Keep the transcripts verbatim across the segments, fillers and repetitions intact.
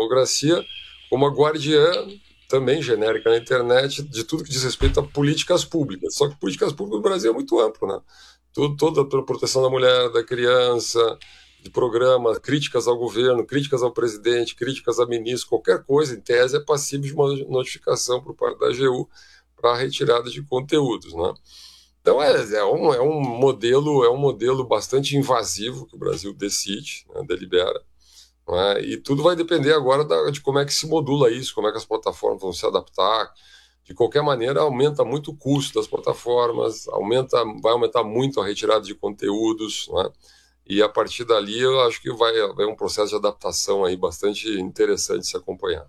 democracia, como a guardiã, também genérica na internet, de tudo que diz respeito a políticas públicas. Só que políticas públicas no Brasil é muito amplo, né? Tudo, toda a proteção da mulher, da criança, de programa, críticas ao governo, críticas ao presidente, críticas a ministro, qualquer coisa, em tese, é passível de uma notificação por parte da A G U para a retirada de conteúdos, né? Então é, é, um, é um modelo é um modelo bastante invasivo que o Brasil decide, né, delibera, né, e tudo vai depender agora da, de como é que se modula isso, como é que as plataformas vão se adaptar. De qualquer maneira, aumenta muito o custo das plataformas, aumenta, vai aumentar muito a retirada de conteúdos, né, e a partir dali eu acho que vai haver um processo de adaptação aí bastante interessante de se acompanhar.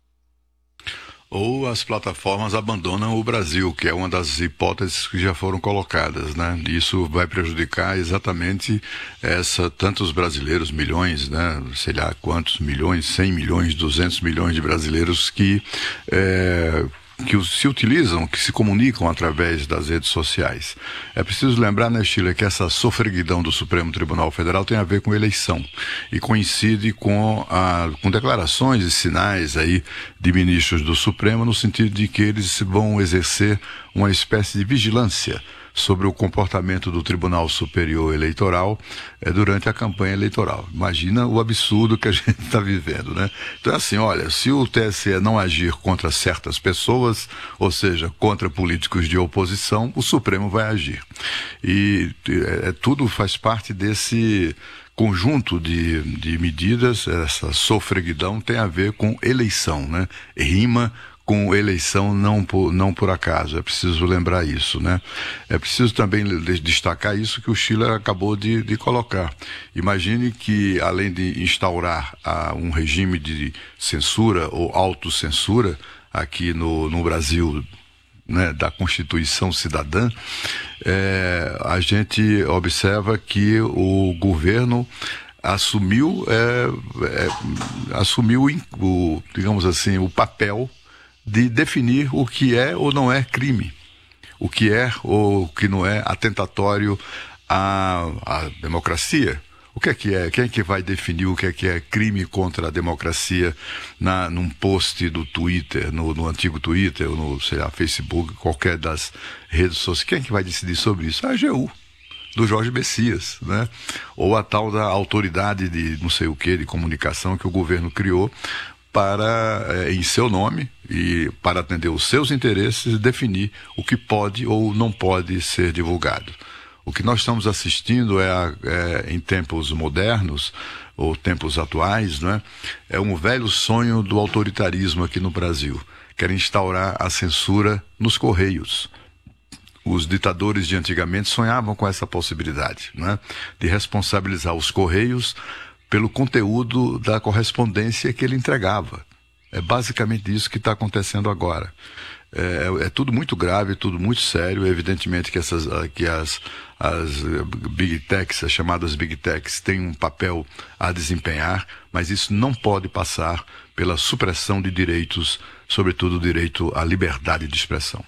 Ou as plataformas abandonam o Brasil, que é uma das hipóteses que já foram colocadas, né? Isso vai prejudicar exatamente essa, tantos brasileiros, milhões, né? Sei lá quantos milhões, cem milhões, duzentos milhões de brasileiros que é, que se utilizam, que se comunicam através das redes sociais. É preciso lembrar, né, Sheila, que essa sofreguidão do Supremo Tribunal Federal tem a ver com eleição e coincide com, a, com declarações e sinais aí de ministros do Supremo no sentido de que eles vão exercer uma espécie de vigilância sobre o comportamento do Tribunal Superior Eleitoral é, durante a campanha eleitoral. Imagina o absurdo que a gente está vivendo, né? Então é assim, olha, se o T S E não agir contra certas pessoas, ou seja, contra políticos de oposição, o Supremo vai agir. E é, tudo faz parte desse conjunto de, de medidas. Essa sofreguidão tem a ver com eleição, né? Rima com eleição não por, não por acaso, é preciso lembrar isso, né? É preciso também destacar isso que o Sheila acabou de, de colocar. Imagine que, além de instaurar ah, um regime de censura ou autocensura aqui no, no Brasil, né, da Constituição Cidadã, é, a gente observa que o governo assumiu, é, é, assumiu o, digamos assim, o papel de definir o que é ou não é crime, o que é ou o que não é atentatório à, à democracia. O que é que é? Quem é que vai definir o que é que é crime contra a democracia na, num post do Twitter, no, no antigo Twitter, ou no, sei lá, Facebook, qualquer das redes sociais? Quem é que vai decidir sobre isso? A A G U, do Jorge Messias, né? Ou a tal da autoridade de não sei o que, de comunicação que o governo criou para, é, em seu nome e para atender os seus interesses, definir o que pode ou não pode ser divulgado. O que nós estamos assistindo é, é em tempos modernos, ou tempos atuais, né, é um velho sonho do autoritarismo aqui no Brasil. Quer instaurar a censura nos Correios. Os ditadores de antigamente sonhavam com essa possibilidade, né, de responsabilizar os Correios pelo conteúdo da correspondência que ele entregava. É basicamente isso que está acontecendo agora. É, é tudo muito grave, tudo muito sério. Evidentemente que, essas, que as, as Big Techs, as chamadas Big Techs, têm um papel a desempenhar, mas isso não pode passar pela supressão de direitos, sobretudo o direito à liberdade de expressão.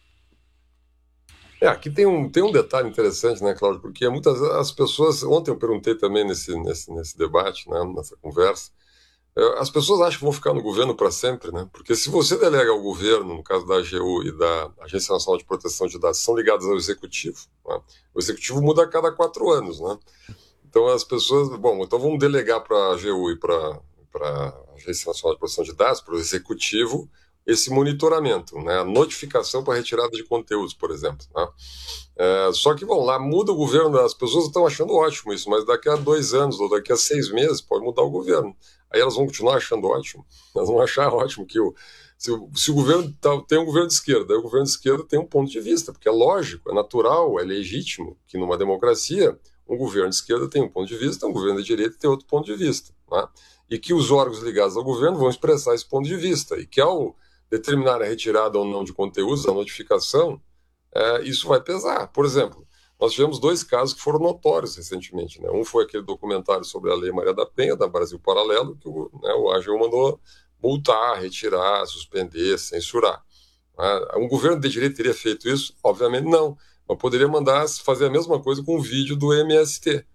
É, aqui tem um, tem um detalhe interessante, né, Cláudio? Porque muitas as pessoas, ontem eu perguntei também nesse, nesse, nesse debate, né, nessa conversa, as pessoas acham que vão ficar no governo para sempre, né? Porque se você delega ao governo, no caso da A G U e da Agência Nacional de Proteção de Dados, são ligadas ao executivo, né? O executivo muda a cada quatro anos, né? Então as pessoas, bom, então vamos delegar para a A G U e para a Agência Nacional de Proteção de Dados, para o executivo, esse monitoramento, né? A notificação para retirada de conteúdos, por exemplo, né? É, só que, bom, lá muda o governo, as pessoas estão achando ótimo isso, mas daqui a dois anos ou daqui a seis meses pode mudar o governo. Aí elas vão continuar achando ótimo. Elas vão achar ótimo que o, se, o, se o governo tá, tem um governo de esquerda, aí o governo de esquerda tem um ponto de vista, porque é lógico, é natural, é legítimo que numa democracia um governo de esquerda tem um ponto de vista, um governo de direita tem outro ponto de vista, né? E que os órgãos ligados ao governo vão expressar esse ponto de vista, e que ao determinar a retirada ou não de conteúdos, a notificação, é, isso vai pesar. Por exemplo, nós tivemos dois casos que foram notórios recentemente, né? Um foi aquele documentário sobre a Lei Maria da Penha, da Brasil Paralelo, que o, né, o A G U mandou multar, retirar, suspender, censurar. Né? Um governo de direita teria feito isso? Obviamente não. Mas poderia mandar fazer a mesma coisa com o vídeo do M S T.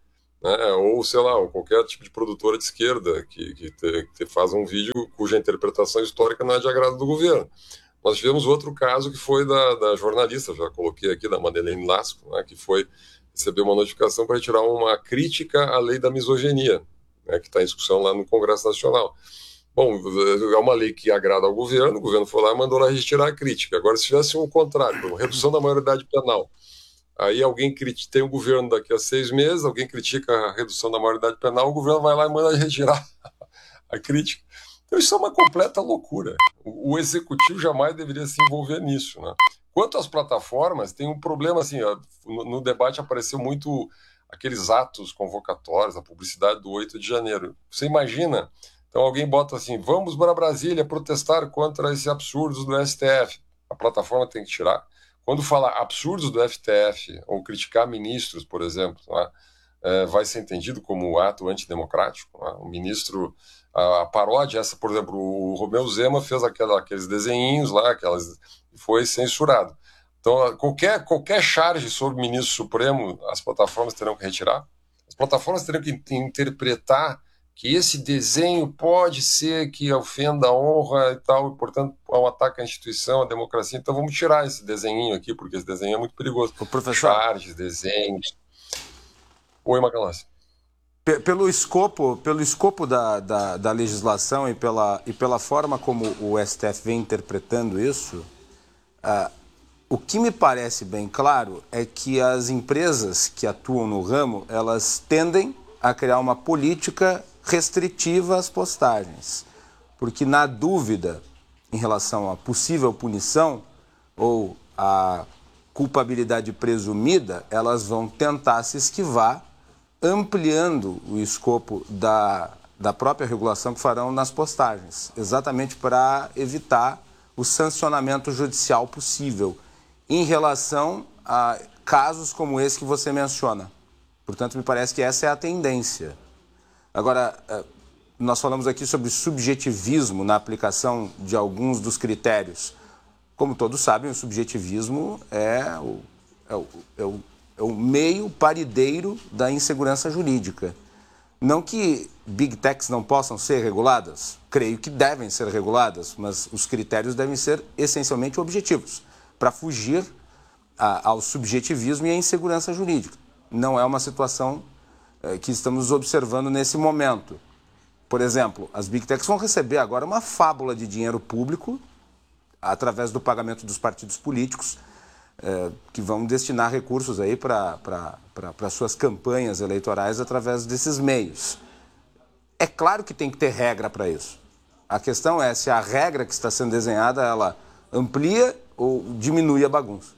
né? Ou, sei lá, ou qualquer tipo de produtora de esquerda que, que, te, que faz um vídeo cuja interpretação histórica não é de agrado do governo. Nós tivemos outro caso que foi da, da jornalista, já coloquei aqui, da Madeleine Lasco, né, que foi receber uma notificação para retirar uma crítica à lei da misoginia, né, que está em discussão lá no Congresso Nacional. Bom, é uma lei que agrada ao governo, o governo foi lá e mandou lá retirar a crítica. Agora, se tivesse o contrário, redução da maioridade penal, aí alguém critica, tem um governo daqui a seis meses, alguém critica a redução da maioridade penal, o governo vai lá e manda retirar a crítica. Então isso é uma completa loucura. O, o executivo jamais deveria se envolver nisso, né? Quanto às plataformas, tem um problema assim, ó, no, no debate apareceu muito aqueles atos convocatórios, a publicidade do oito de janeiro. Você imagina? Então alguém bota assim, vamos para Brasília protestar contra esses absurdos do S T F. A plataforma tem que tirar. Quando fala absurdos do F T F, ou criticar ministros, por exemplo, né, é, vai ser entendido como ato antidemocrático. Né? O ministro, a, a paródia, essa, por exemplo, o Romeu Zema fez aquela, aqueles desenhinhos lá, aquelas, foi censurado. Então, qualquer, qualquer charge sobre o ministro Supremo, as plataformas terão que retirar. As plataformas terão que interpretar que esse desenho pode ser que ofenda a honra e tal, e, portanto, é um ataque à instituição, à democracia. Então, vamos tirar esse desenhinho aqui, porque esse desenho é muito perigoso. O professor... Charges, desenhos... Oi, Macalossi. Pelo escopo, pelo escopo da, da, da legislação e pela, e pela forma como o S T F vem interpretando isso, uh, o que me parece bem claro é que as empresas que atuam no ramo, elas tendem a criar uma política restritiva às postagens. Porque na dúvida em relação à possível punição ou à culpabilidade presumida, elas vão tentar se esquivar, ampliando o escopo da, da própria regulação que farão nas postagens, exatamente para evitar o sancionamento judicial possível em relação a casos como esse que você menciona. Portanto, me parece que essa é a tendência. Agora, nós falamos aqui sobre subjetivismo na aplicação de alguns dos critérios. Como todos sabem, o subjetivismo é o, é o, é o É o meio parideiro da insegurança jurídica. Não que big techs não possam ser reguladas, creio que devem ser reguladas, mas os critérios devem ser essencialmente objetivos, para fugir a, ao subjetivismo e à insegurança jurídica. Não é uma situação é, que estamos observando nesse momento. Por exemplo, as big techs vão receber agora uma fábula de dinheiro público através do pagamento dos partidos políticos, É, que vão destinar recursos aí para para suas campanhas eleitorais através desses meios. É claro que tem que ter regra para isso. A questão é se a regra que está sendo desenhada, ela amplia ou diminui a bagunça.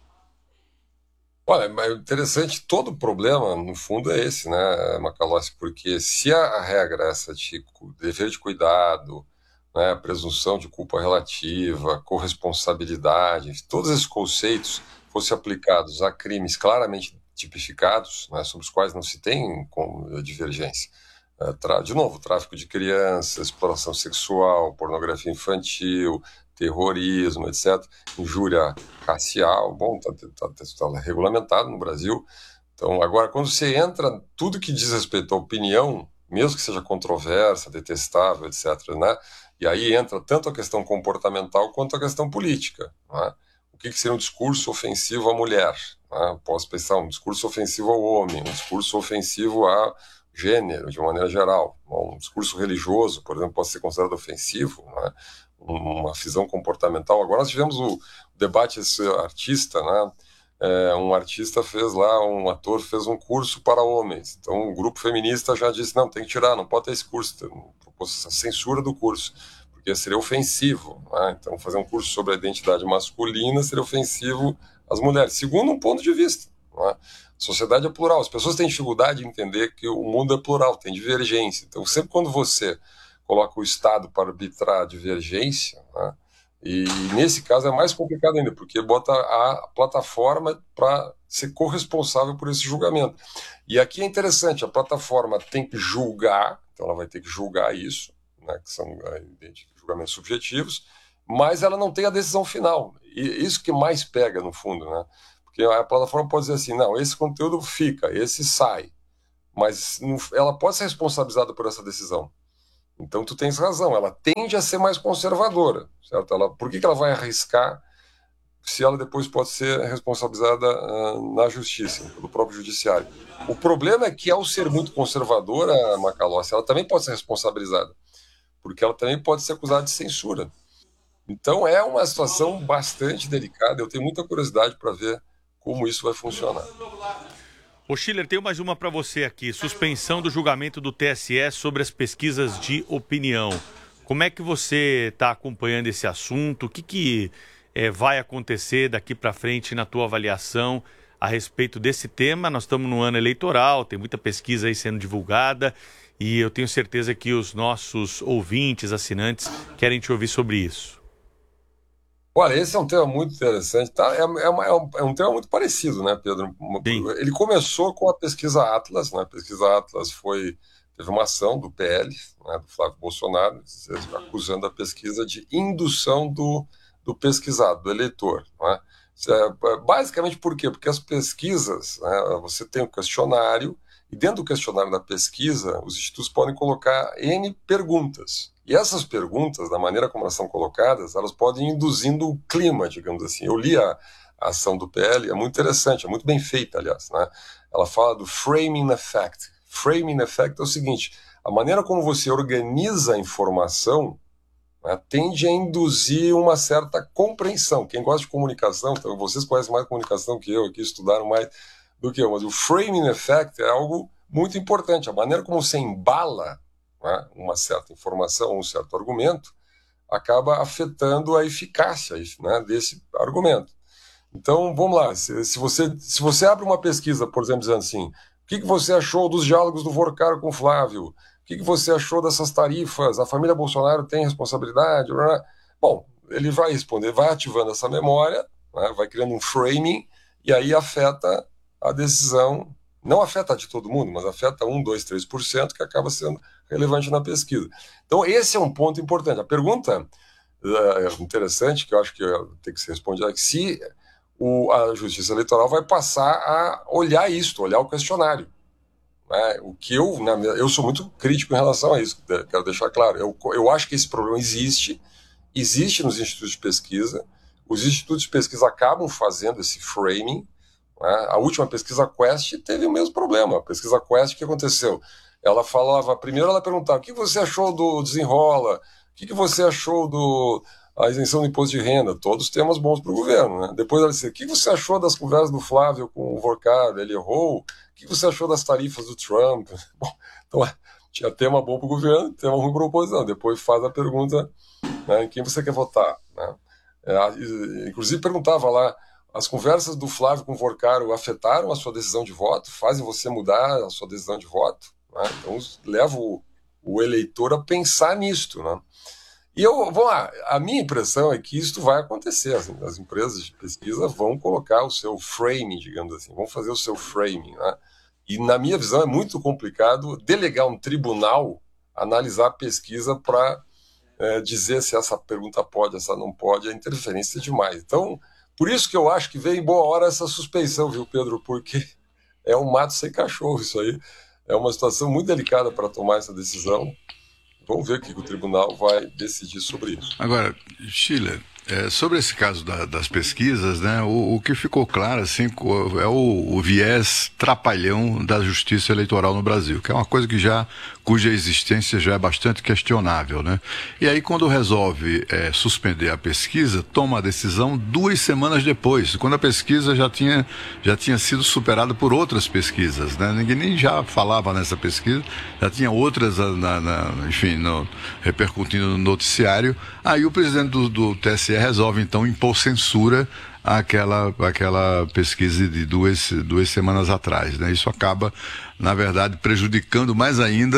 Olha, é interessante, todo o problema, no fundo, é esse, né, Macalossi? Porque se a regra é essa de dever de cuidado, né, presunção de culpa relativa, corresponsabilidade, todos esses conceitos fossem aplicados a crimes claramente tipificados, né, sobre os quais não se tem divergência. De novo, tráfico de crianças, exploração sexual, pornografia infantil, terrorismo, etcétera, injúria racial, bom, está tá, tá, tá regulamentado no Brasil. Então, agora, quando você entra, tudo que diz respeito à opinião, mesmo que seja controversa, detestável, etcétera, né, e aí entra tanto a questão comportamental quanto a questão política. Né? O que, que seria um discurso ofensivo à mulher? Né? Posso pensar um discurso ofensivo ao homem, um discurso ofensivo a gênero, de uma maneira geral. Um discurso religioso, por exemplo, pode ser considerado ofensivo, né? Uma visão comportamental. Agora nós tivemos o debate, esse artista, né? É, um artista fez lá, um ator fez um curso para homens. Então o grupo feminista já disse, não, tem que tirar, não pode ter esse curso, propôs a censura do curso, porque seria ofensivo. Né? Então fazer um curso sobre a identidade masculina seria ofensivo às mulheres, segundo um ponto de vista. Né? A sociedade é plural, as pessoas têm dificuldade de entender que o mundo é plural, tem divergência. Então sempre quando você coloca o Estado para arbitrar a divergência, né? E nesse caso é mais complicado ainda, porque bota a plataforma para ser corresponsável por esse julgamento. E aqui é interessante, a plataforma tem que julgar, então ela vai ter que julgar isso, né, que são julgamentos subjetivos, mas ela não tem a decisão final. E isso que mais pega, no fundo, né? Porque a plataforma pode dizer assim, não, esse conteúdo fica, esse sai. mas não, ela pode ser responsabilizada por essa decisão. Então tu tens razão, ela tende a ser mais conservadora, certo? Ela, por que, que ela vai arriscar se ela depois pode ser responsabilizada uh, na justiça, pelo próprio judiciário? O problema é que, ao ser muito conservadora, Macalossi, ela também pode ser responsabilizada, porque ela também pode ser acusada de censura. Então é uma situação bastante delicada, eu tenho muita curiosidade para ver como isso vai funcionar. Ô Schiller, tenho mais uma para você aqui. Suspensão do julgamento do T S E sobre as pesquisas de opinião. Como é que você está acompanhando esse assunto? O que, que é, vai acontecer daqui para frente na tua avaliação a respeito desse tema? Nós estamos no ano eleitoral, tem muita pesquisa aí sendo divulgada e eu tenho certeza que os nossos ouvintes, assinantes, querem te ouvir sobre isso. Olha, esse é um tema muito interessante, tá? é, é, uma, é um tema muito parecido, né, Pedro? Sim. Ele começou com a pesquisa Atlas, né? A pesquisa Atlas foi, teve uma ação do P L, né, do Flávio Bolsonaro, acusando a pesquisa de indução do, do pesquisado, do eleitor. Né? É, basicamente por quê? Porque as pesquisas, né, você tem um questionário, e dentro do questionário da pesquisa, os institutos podem colocar N perguntas. E essas perguntas, da maneira como elas são colocadas, elas podem ir induzindo o clima, digamos assim. Eu li a, a ação do P L, é muito interessante, é muito bem feita, aliás. Né? Ela fala do framing effect. Framing effect é o seguinte, a maneira como você organiza a informação, né, tende a induzir uma certa compreensão. Quem gosta de comunicação, então, vocês conhecem mais comunicação que eu, aqui estudaram mais do que eu, mas o framing effect é algo muito importante. A maneira como você embala, né, uma certa informação, um certo argumento, acaba afetando a eficácia, né, desse argumento. Então, vamos lá, se, se, você, se você abre uma pesquisa, por exemplo, dizendo assim, o que, que você achou dos diálogos do Vorcaro com o Flávio? O que, que você achou dessas tarifas? A família Bolsonaro tem responsabilidade? Bom, ele vai responder, vai ativando essa memória, né, vai criando um framing, e aí afeta a decisão, não afeta de todo mundo, mas afeta um, dois, três por cento, que acaba sendo relevante na pesquisa. Então, esse é um ponto importante. A pergunta uh, interessante, que eu acho que tem que ser respondida, é que se o, a Justiça Eleitoral vai passar a olhar isso, olhar o questionário. Né? O que eu, né, eu sou muito crítico em relação a isso, quero deixar claro. Eu, eu acho que esse problema existe, existe nos institutos de pesquisa, os institutos de pesquisa acabam fazendo esse framing. Né? A última pesquisa Quest teve o mesmo problema. A pesquisa Quest, o que aconteceu? Ela falava, primeiro ela perguntava, o que você achou do Desenrola? O que você achou do a isenção do imposto de renda? Todos temas bons para o governo. Né? Depois ela disse, o que você achou das conversas do Flávio com o Vorcaro? Ele errou? O que você achou das tarifas do Trump? Bom, então, tinha tema bom para o governo, tema ruim para a oposição. Depois faz a pergunta, né, em quem você quer votar. Né? É, inclusive perguntava lá, as conversas do Flávio com o Vorcaro afetaram a sua decisão de voto? Fazem você mudar a sua decisão de voto? Né? Então, leva o, o eleitor a pensar nisto. Né? E eu, vamos lá, a minha impressão é que isso vai acontecer. Assim, as empresas de pesquisa vão colocar o seu framing, digamos assim, vão fazer o seu framing. Né? E, na minha visão, é muito complicado delegar um tribunal a analisar a pesquisa para é, dizer se essa pergunta pode, essa não pode, a interferência é demais. Então, por isso que eu acho que veio em boa hora essa suspeição, viu, Pedro? Porque é um mato sem cachorro isso aí. É uma situação muito delicada para tomar essa decisão. Vamos ver o que o tribunal vai decidir sobre isso. Agora, Schiller, é, sobre esse caso da, das pesquisas, né, o, o que ficou claro assim, é o, o viés trapalhão da justiça eleitoral no Brasil, que é uma coisa que já, cuja existência já é bastante questionável. Né? E aí, quando resolve é, suspender a pesquisa, toma a decisão duas semanas depois, quando a pesquisa já tinha, já tinha sido superada por outras pesquisas. Né? Ninguém nem já falava nessa pesquisa, já tinha outras, na, na, enfim, no, repercutindo no noticiário. Aí o presidente do, do T S E resolve, então, impor censura àquela, àquela pesquisa de duas, duas semanas atrás. Né? Isso acaba, na verdade, prejudicando mais ainda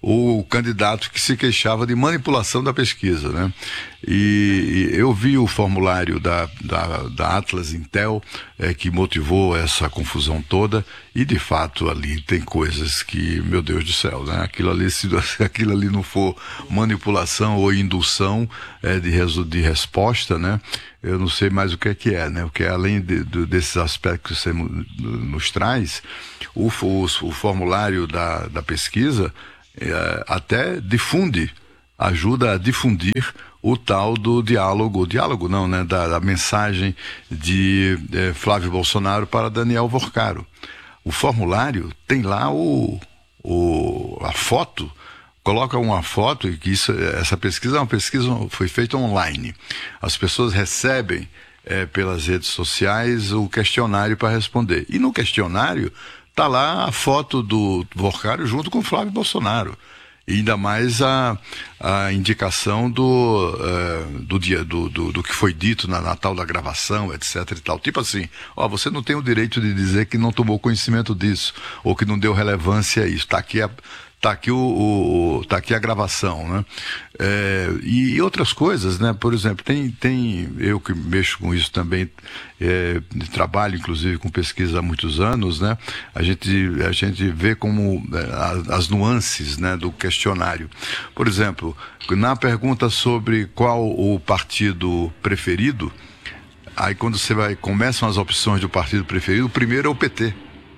o candidato que se queixava de manipulação da pesquisa, né? E, e eu vi o formulário da, da, da Atlas Intel, é, que motivou essa confusão toda, e de fato ali tem coisas que, meu Deus do céu, né? Aquilo ali, se aquilo ali não for manipulação ou indução é, de, resu, de resposta, né? Eu não sei mais o que é que é, né? Porque além de, de, desses aspectos que você nos traz, o, o, o formulário da, da pesquisa é, até difunde, ajuda a difundir o tal do diálogo, diálogo não, né, da, da mensagem de eh, Flávio Bolsonaro para Daniel Vorcaro. O formulário tem lá o, o, a foto, coloca uma foto, e que isso, essa pesquisa é uma pesquisa, foi feita online. As pessoas recebem eh, pelas redes sociais o questionário para responder. E no questionário está lá a foto do Vorcaro junto com o Flávio Bolsonaro. E ainda mais a, a indicação do, uh, do, dia, do, do, do que foi dito na, na tal da gravação, etc e tal. Tipo assim, ó, você não tem o direito de dizer que não tomou conhecimento disso, ou que não deu relevância a isso. Está aqui a, tá aqui o, o, tá aqui a gravação, né? É, e, e outras coisas, né? Por exemplo, tem, tem eu que mexo com isso também, é, trabalho inclusive com pesquisa há muitos anos, né? A gente, a gente vê como é, as nuances, né, do questionário. Por exemplo, na pergunta sobre qual o partido preferido, aí quando você vai, começam as opções do partido preferido, o primeiro é o P T.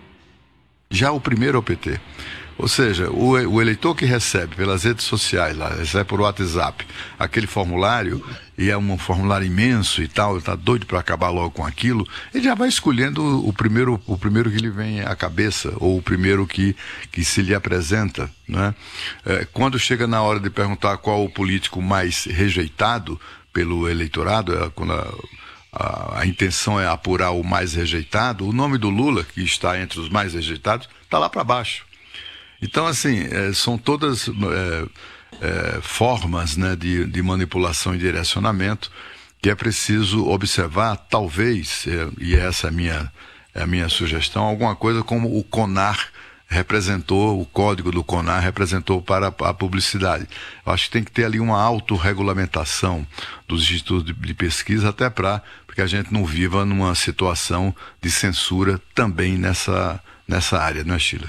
Já o primeiro é o P T. Ou seja, o, o eleitor que recebe pelas redes sociais, lá, recebe por WhatsApp, aquele formulário, e é um formulário imenso e tal, está doido para acabar logo com aquilo, ele já vai escolhendo o primeiro, o primeiro que lhe vem à cabeça, ou o primeiro que, que se lhe apresenta, né? É, quando chega na hora de perguntar qual o político mais rejeitado pelo eleitorado, é quando a, a, a intenção é apurar o mais rejeitado, o nome do Lula, que está entre os mais rejeitados, está lá para baixo. Então, assim, é, são todas é, é, formas, né, de, de manipulação e direcionamento que é preciso observar, talvez, é, e essa é a minha, é a minha sugestão, alguma coisa como o CONAR representou, o código do CONAR representou para a publicidade. Eu acho que tem que ter ali uma autorregulamentação dos institutos de, de pesquisa, até para que a gente não viva numa situação de censura também nessa, nessa área, não é, Sheila?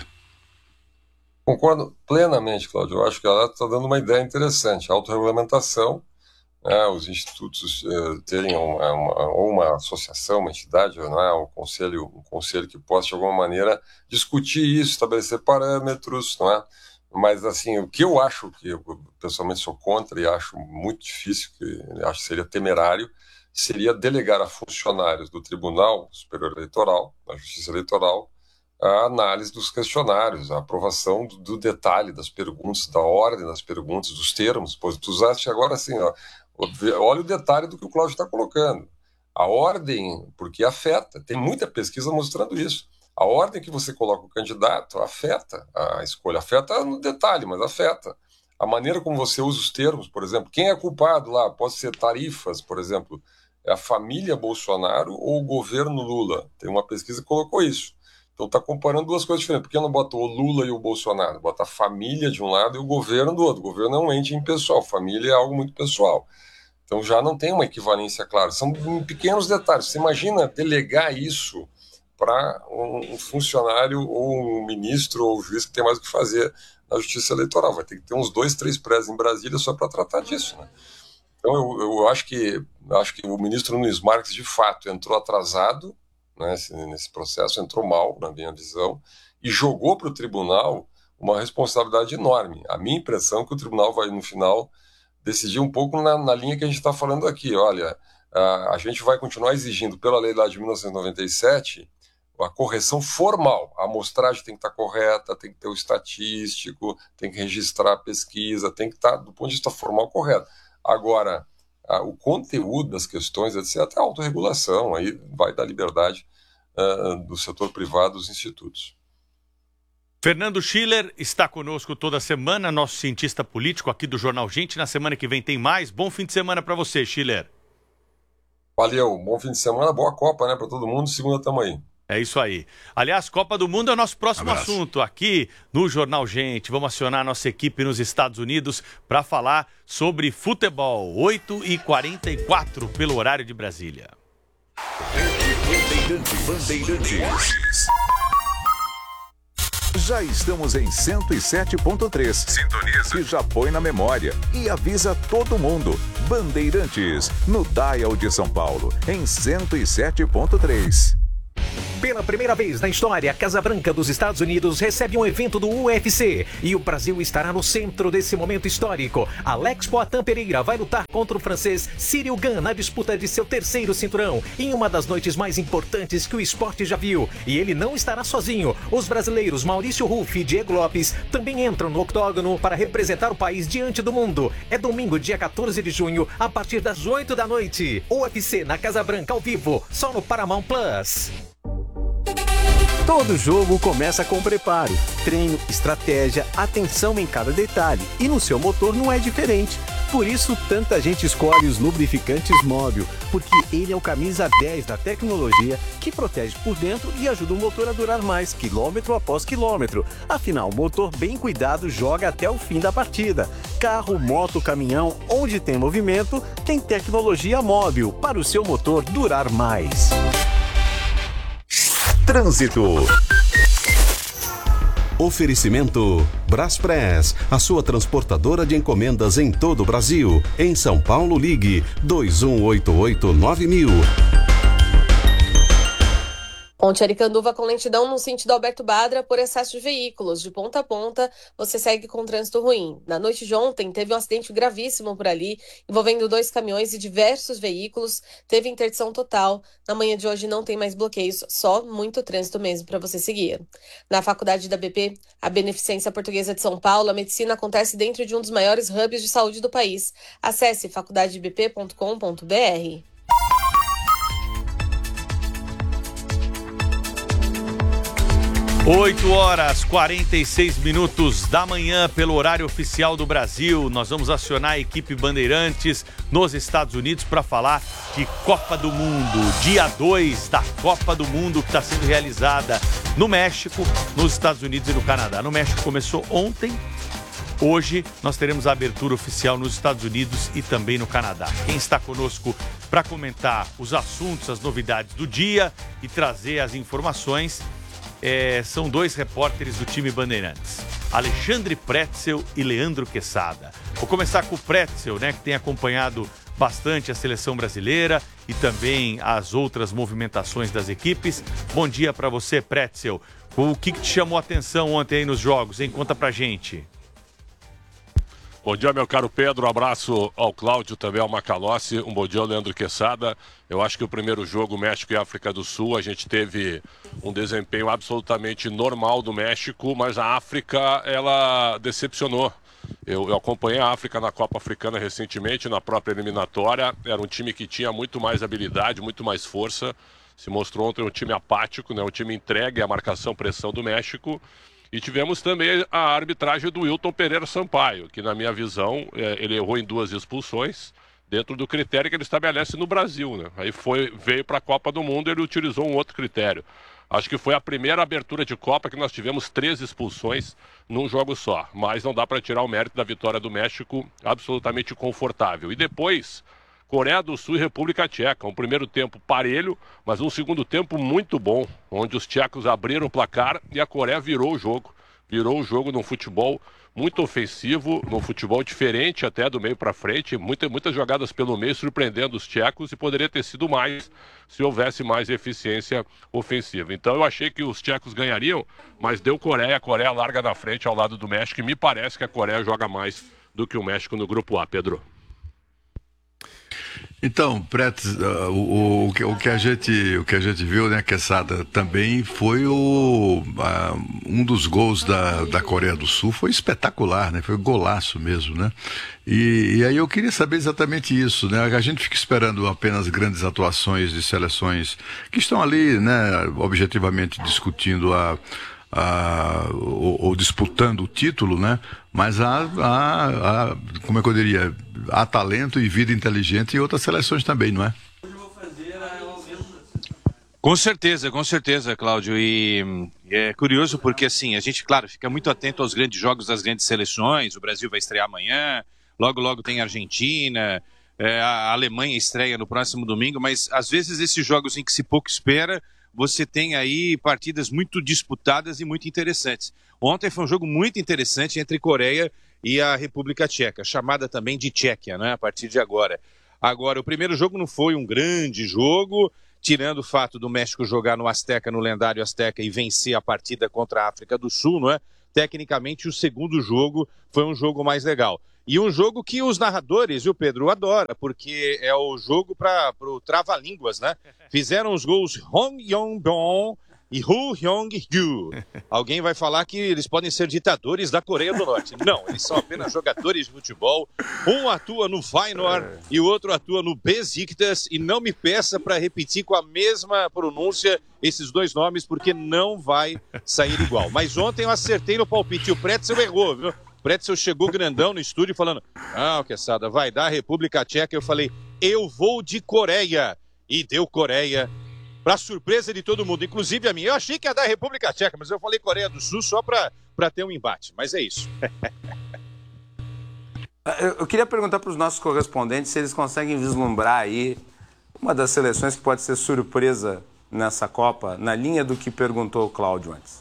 Concordo plenamente, Cláudio. Eu acho que ela está dando uma ideia interessante. Autorregulamentação, né, os institutos eh, terem uma, uma, ou uma associação, uma entidade, não é, um conselho, um conselho que possa, de alguma maneira, discutir isso, estabelecer parâmetros, não é? Mas, assim, o que eu acho, que eu pessoalmente sou contra e acho muito difícil, que acho que seria temerário, seria delegar a funcionários do Tribunal Superior Eleitoral, da Justiça Eleitoral, a análise dos questionários, a aprovação do, do detalhe das perguntas, da ordem das perguntas, dos termos. Pois tu usaste agora assim, ó, olha o detalhe do que o Cláudio está colocando. A ordem, porque afeta, tem muita pesquisa mostrando isso. A ordem que você coloca o candidato afeta a escolha, afeta no detalhe, mas afeta. A maneira como você usa os termos, por exemplo, quem é culpado lá, pode ser tarifas, por exemplo, é a família Bolsonaro ou o governo Lula. Tem uma pesquisa que colocou isso. Então está comparando duas coisas diferentes. Por que não bota o Lula e o Bolsonaro? Bota a família de um lado e o governo do outro. O governo é um ente impessoal, família é algo muito pessoal. Então já não tem uma equivalência clara. São pequenos detalhes. Você imagina delegar isso para um funcionário ou um ministro ou um juiz que tem mais o que fazer na justiça eleitoral. Vai ter que ter uns dois, três prédios em Brasília só para tratar disso, né? Então eu, eu acho que, acho que o ministro Nunes Marques, de fato, entrou atrasado, né, nesse processo, entrou mal, na minha visão, e jogou para o tribunal uma responsabilidade enorme. A minha impressão é que o tribunal vai, no final, decidir um pouco na, na linha que a gente está falando aqui. Olha, a, a gente vai continuar exigindo, pela lei lá de mil novecentos e noventa e sete, a correção formal. A amostragem tem que estar correta, tem que ter o estatístico, tem que registrar a pesquisa, tem que estar, do ponto de vista formal, correto. Agora, Ah, o conteúdo das questões, etcétera, a autorregulação, aí vai dar liberdade uh, do setor privado dos institutos. Fernando Schiller está conosco toda semana, nosso cientista político aqui do Jornal Gente. Na semana que vem tem mais. Bom fim de semana para você, Schiller. Valeu, bom fim de semana, boa Copa, né, para todo mundo. Segunda tamo aí. É isso aí. Aliás, Copa do Mundo é o nosso próximo Abraço. assunto aqui no Jornal Gente. Vamos acionar a nossa equipe nos Estados Unidos para falar sobre futebol. oito e quarenta e quatro pelo horário de Brasília. Bandeirantes. Já estamos em cento e sete ponto três. Sintoniza. E já põe na memória. E avisa todo mundo. Bandeirantes, no Dial de São Paulo, em cento e sete ponto três. Pela primeira vez na história, a Casa Branca dos Estados Unidos recebe um evento do U F C e o Brasil estará no centro desse momento histórico. Alex Poatan Pereira vai lutar contra o francês Cyril Gane na disputa de seu terceiro cinturão, em uma das noites mais importantes que o esporte já viu. E ele não estará sozinho. Os brasileiros Maurício Ruff e Diego Lopes também entram no octógono para representar o país diante do mundo. É domingo, dia quatorze de junho, a partir das oito da noite. U F C na Casa Branca ao vivo, só no Paramount Plus. Todo jogo começa com preparo, treino, estratégia, atenção em cada detalhe. E no seu motor não é diferente. Por isso, tanta gente escolhe os lubrificantes Móbil, porque ele é o camisa dez da tecnologia que protege por dentro e ajuda o motor a durar mais, quilômetro após quilômetro. Afinal, o motor bem cuidado joga até o fim da partida. Carro, moto, caminhão, onde tem movimento, tem tecnologia Móbil para o seu motor durar mais. Trânsito. Oferecimento Braspress, a sua transportadora de encomendas em todo o Brasil. Em São Paulo, ligue dois um oito oito nove mil. Ponte Aricanduva com lentidão no sentido Alberto Badra por excesso de veículos. De ponta a ponta, você segue com trânsito ruim. Na noite de ontem, teve um acidente gravíssimo por ali, envolvendo dois caminhões e diversos veículos. Teve interdição total. Na manhã de hoje não tem mais bloqueios, só muito trânsito mesmo para você seguir. Na faculdade da B P, a Beneficência Portuguesa de São Paulo, a medicina acontece dentro de um dos maiores hubs de saúde do país. Acesse faculdade b p ponto com ponto b r. oito horas e quarenta e seis minutos da manhã pelo horário oficial do Brasil. Nós vamos acionar a equipe Bandeirantes nos Estados Unidos para falar de Copa do Mundo. Dia dois da Copa do Mundo que está sendo realizada no México, nos Estados Unidos e no Canadá. No México começou ontem. Hoje nós teremos a abertura oficial nos Estados Unidos e também no Canadá. Quem está conosco para comentar os assuntos, as novidades do dia e trazer as informações É, são dois repórteres do time Bandeirantes, Alexandre Pretzel e Leandro Quesada. Vou começar com o Pretzel, né, que tem acompanhado bastante a seleção brasileira e também as outras movimentações das equipes. Bom dia para você, Pretzel. O que, que te chamou a atenção ontem aí nos jogos, hein? Conta pra gente. Bom dia, meu caro Pedro. Um abraço ao Cláudio, também ao Macalossi. Um bom dia ao Leandro Quesada. Eu acho que o primeiro jogo, México e África do Sul, a gente teve um desempenho absolutamente normal do México, mas a África, ela decepcionou. Eu, eu acompanhei a África na Copa Africana recentemente, na própria eliminatória. Era um time que tinha muito mais habilidade, muito mais força. Se mostrou ontem um time apático, né? Um time entregue à marcação, pressão do México. E tivemos também a arbitragem do Wilton Pereira Sampaio, que na minha visão, é, ele errou em duas expulsões, dentro do critério que ele estabelece no Brasil, né? Aí foi, veio para a Copa do Mundo e ele utilizou um outro critério. Acho que foi a primeira abertura de Copa que nós tivemos três expulsões num jogo só. Mas não dá para tirar o mérito da vitória do México, absolutamente confortável. E depois, Coreia do Sul e República Tcheca. Um primeiro tempo parelho, mas um segundo tempo muito bom, onde os tchecos abriram o placar e a Coreia virou o jogo. Virou o jogo num futebol muito ofensivo, num futebol diferente até do meio para frente. Muita, muitas jogadas pelo meio, surpreendendo os tchecos, e poderia ter sido mais se houvesse mais eficiência ofensiva. Então eu achei que os tchecos ganhariam, mas deu Coreia. A Coreia larga na frente ao lado do México, e me parece que a Coreia joga mais do que o México no grupo A, Pedro. Então, Pretz, uh, o, o, que, o, que a gente, o que a gente viu, né, Quesada, também foi o, uh, um dos gols da, da Coreia do Sul, foi espetacular, né, foi golaço mesmo, né, e, e aí eu queria saber exatamente isso, né, a gente fica esperando apenas grandes atuações de seleções que estão ali, né, objetivamente discutindo a Uh, ou, ou disputando o título, né? Mas há, há, há, como é que eu diria, há talento e vida inteligente em outras seleções também, não é? Com certeza, com certeza, Cláudio, e é curioso porque, assim, a gente, claro, fica muito atento aos grandes jogos das grandes seleções, o Brasil vai estrear amanhã, logo, logo tem a Argentina, é, a Alemanha estreia no próximo domingo, mas às vezes esses jogos em que se pouco espera, você tem aí partidas muito disputadas e muito interessantes. Ontem foi um jogo muito interessante entre Coreia e a República Tcheca, chamada também de Tchequia, né, a partir de agora. Agora, o primeiro jogo não foi um grande jogo, tirando o fato do México jogar no Azteca, no lendário Azteca, e vencer a partida contra a África do Sul, não é? Tecnicamente, o segundo jogo foi um jogo mais legal. E um jogo que os narradores, viu, Pedro, adora, porque é o jogo para o trava-línguas, né? Fizeram os gols Hong Yong-bong e Hu Hyung-yu. Alguém vai falar que eles podem ser ditadores da Coreia do Norte. Não, eles são apenas jogadores de futebol. Um atua no Feyenoord e o outro atua no Besiktas. E não me peça para repetir com a mesma pronúncia esses dois nomes, porque não vai sair igual. Mas ontem eu acertei no palpite. O Pretzel errou, viu? O Pretzel chegou grandão no estúdio falando: ah, Quesada, vai dar República Tcheca. Eu falei: eu vou de Coreia. E deu Coreia. Para surpresa de todo mundo, inclusive a mim. Eu achei que ia dar República Tcheca, mas eu falei Coreia do Sul só para ter um embate. Mas é isso. Eu queria perguntar para os nossos correspondentes se eles conseguem vislumbrar aí uma das seleções que pode ser surpresa nessa Copa, na linha do que perguntou o Cláudio antes.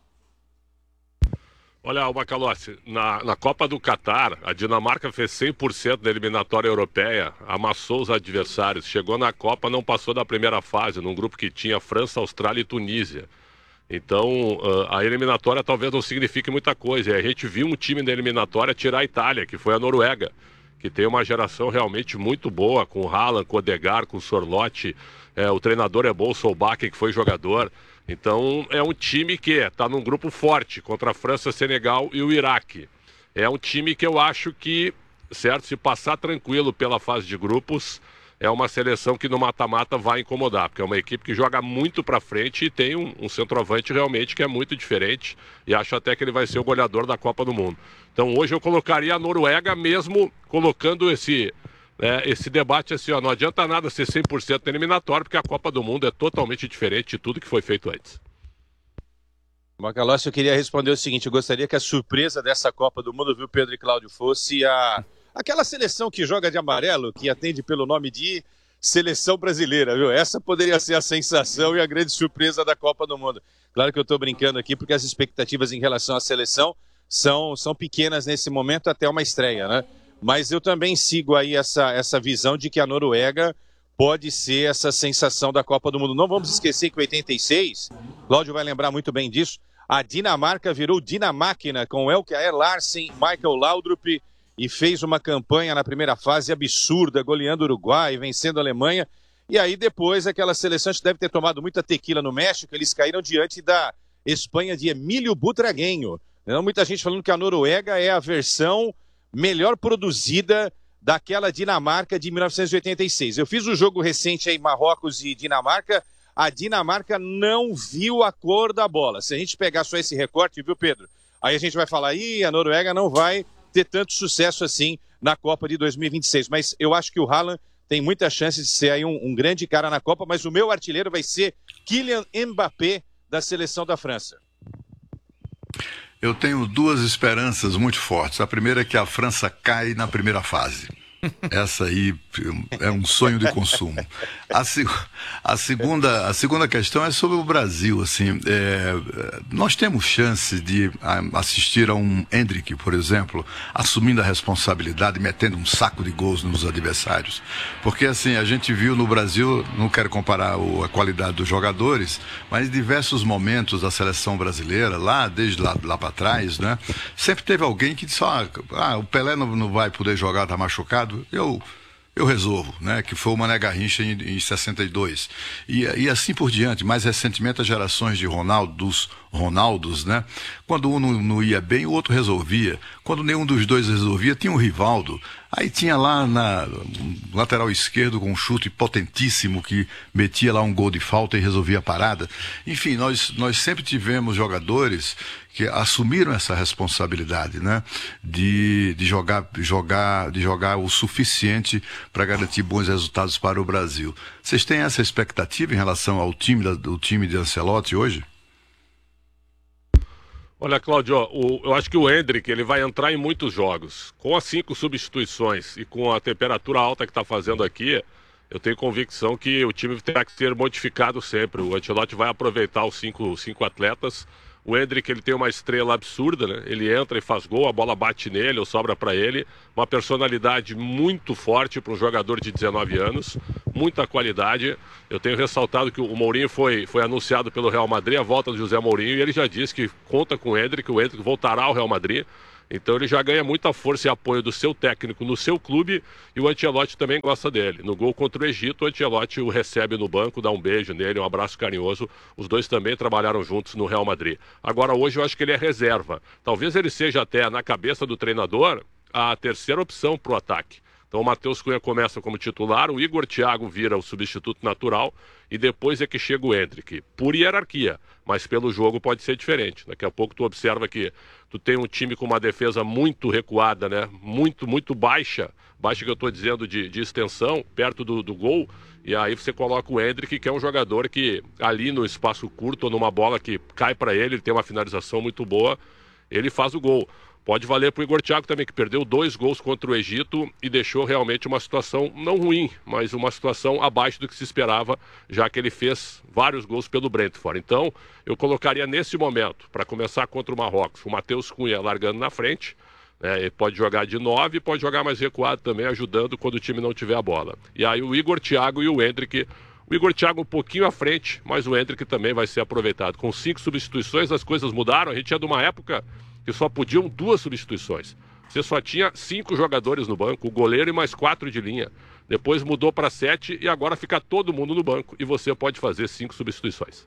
Olha, Macalossi, na, na Copa do Catar, a Dinamarca fez cem por cento da eliminatória europeia, amassou os adversários, chegou na Copa, não passou da primeira fase, num grupo que tinha França, Austrália e Tunísia. Então, a eliminatória talvez não signifique muita coisa. E a gente viu um time da eliminatória tirar a Itália, que foi a Noruega, que tem uma geração realmente muito boa, com o Haaland, com o Odegaard, com o Sorloth, é, o treinador é bom, o Solbakken, que foi jogador. Então, é um time que está num grupo forte contra a França, Senegal e o Iraque. É um time que eu acho que, certo, se passar tranquilo pela fase de grupos, é uma seleção que no mata-mata vai incomodar, porque é uma equipe que joga muito para frente e tem um, um centroavante realmente que é muito diferente, e acho até que ele vai ser o goleador da Copa do Mundo. Então, hoje eu colocaria a Noruega, mesmo colocando esse... É, esse debate assim, ó, não adianta nada ser cem por cento eliminatório, porque a Copa do Mundo é totalmente diferente de tudo que foi feito antes. Macalossi, eu queria responder o seguinte: eu gostaria que a surpresa dessa Copa do Mundo, viu, Pedro e Cláudio, fosse a... aquela seleção que joga de amarelo, que atende pelo nome de seleção brasileira, viu? Essa poderia ser a sensação e a grande surpresa da Copa do Mundo. Claro que eu estou brincando aqui, porque as expectativas em relação à seleção são, são pequenas nesse momento, até uma estreia, né? Mas eu também sigo aí essa, essa visão de que a Noruega pode ser essa sensação da Copa do Mundo. Não vamos esquecer que em oitenta e seis, Cláudio vai lembrar muito bem disso, a Dinamarca virou Dinamáquina com Elke Larsen, Michael Laudrup, e fez uma campanha na primeira fase absurda, goleando o Uruguai, vencendo a Alemanha. E aí depois aquela seleção deve ter tomado muita tequila no México, eles caíram diante da Espanha de Emílio Butragueño. Então, muita gente falando que a Noruega é a versão melhor produzida daquela Dinamarca de mil novecentos e oitenta e seis. Eu fiz um jogo recente aí, Marrocos e Dinamarca, a Dinamarca não viu a cor da bola. Se a gente pegar só esse recorte, viu, Pedro? Aí a gente vai falar, ih, a Noruega não vai ter tanto sucesso assim na Copa de dois mil e vinte e seis. Mas eu acho que o Haaland tem muita chance de ser aí um, um grande cara na Copa, mas o meu artilheiro vai ser Kylian Mbappé, da seleção da França. Eu tenho duas esperanças muito fortes. A primeira é que a França cai na primeira fase. Essa aí é um sonho de consumo. A, seg a, segunda, a segunda questão é sobre o Brasil. Assim, é, nós temos chance de assistir a um Endrick, por exemplo, assumindo a responsabilidade e metendo um saco de gols nos adversários. Porque assim, a gente viu no Brasil, não quero comparar o, a qualidade dos jogadores, mas em diversos momentos da seleção brasileira, lá desde lá, lá para trás, né, sempre teve alguém que disse, ah, ah o Pelé não, não vai poder jogar, tá machucado. Eu, eu resolvo, né? Que foi o Mané Garrincha em, em sessenta e dois. E, e assim por diante. Mais recentemente, as gerações de Ronaldo, dos Ronaldos, né? Quando um não, não ia bem, o outro resolvia. Quando nenhum dos dois resolvia, tinha o Rivaldo. Aí tinha lá na lateral esquerdo com um chute potentíssimo que metia lá um gol de falta e resolvia a parada. Enfim, nós, nós sempre tivemos jogadores que assumiram essa responsabilidade, né? De, de, jogar, jogar, de jogar o suficiente para garantir bons resultados para o Brasil. Vocês têm essa expectativa em relação ao time, da, do time de Ancelotti hoje? Olha, Cláudio, o, eu acho que o Endrick ele vai entrar em muitos jogos. Com as cinco substituições e com a temperatura alta que está fazendo aqui, eu tenho convicção que o time terá que ser modificado sempre. O Ancelotti vai aproveitar os cinco, cinco atletas. O Endrick ele tem uma estrela absurda, né? Ele entra e faz gol, a bola bate nele ou sobra para ele. Uma personalidade muito forte para um jogador de dezenove anos, muita qualidade. Eu tenho ressaltado que o Mourinho foi, foi anunciado pelo Real Madrid, a volta do José Mourinho, e ele já disse que conta com o Endrick, o Endrick voltará ao Real Madrid. Então ele já ganha muita força e apoio do seu técnico no seu clube, e o Ancelotti também gosta dele. No gol contra o Egito, o Ancelotti o recebe no banco, dá um beijo nele, um abraço carinhoso. Os dois também trabalharam juntos no Real Madrid. Agora hoje eu acho que ele é reserva. Talvez ele seja até, na cabeça do treinador, a terceira opção para o ataque. Então o Matheus Cunha começa como titular, o Igor Thiago vira o substituto natural e depois é que chega o Endrick. Por hierarquia, mas pelo jogo pode ser diferente. Daqui a pouco tu observa que tu tem um time com uma defesa muito recuada, né? Muito, muito baixa. Baixa que eu estou dizendo de, de extensão, perto do, do gol. E aí você coloca o Endrick, que é um jogador que ali no espaço curto, ou numa bola que cai para ele, ele tem uma finalização muito boa, ele faz o gol. Pode valer para o Igor Thiago também, que perdeu dois gols contra o Egito e deixou realmente uma situação não ruim, mas uma situação abaixo do que se esperava, já que ele fez vários gols pelo Brentford. Então, eu colocaria nesse momento, para começar contra o Marrocos, o Matheus Cunha largando na frente, né, ele pode jogar de nove, pode jogar mais recuado também, ajudando quando o time não tiver a bola. E aí o Igor Thiago e o Endrick, o Igor Thiago um pouquinho à frente, mas o Endrick também vai ser aproveitado. Com cinco substituições, as coisas mudaram, a gente é de uma época que só podiam duas substituições. Você só tinha cinco jogadores no banco, o goleiro e mais quatro de linha. Depois mudou para sete e agora fica todo mundo no banco e você pode fazer cinco substituições.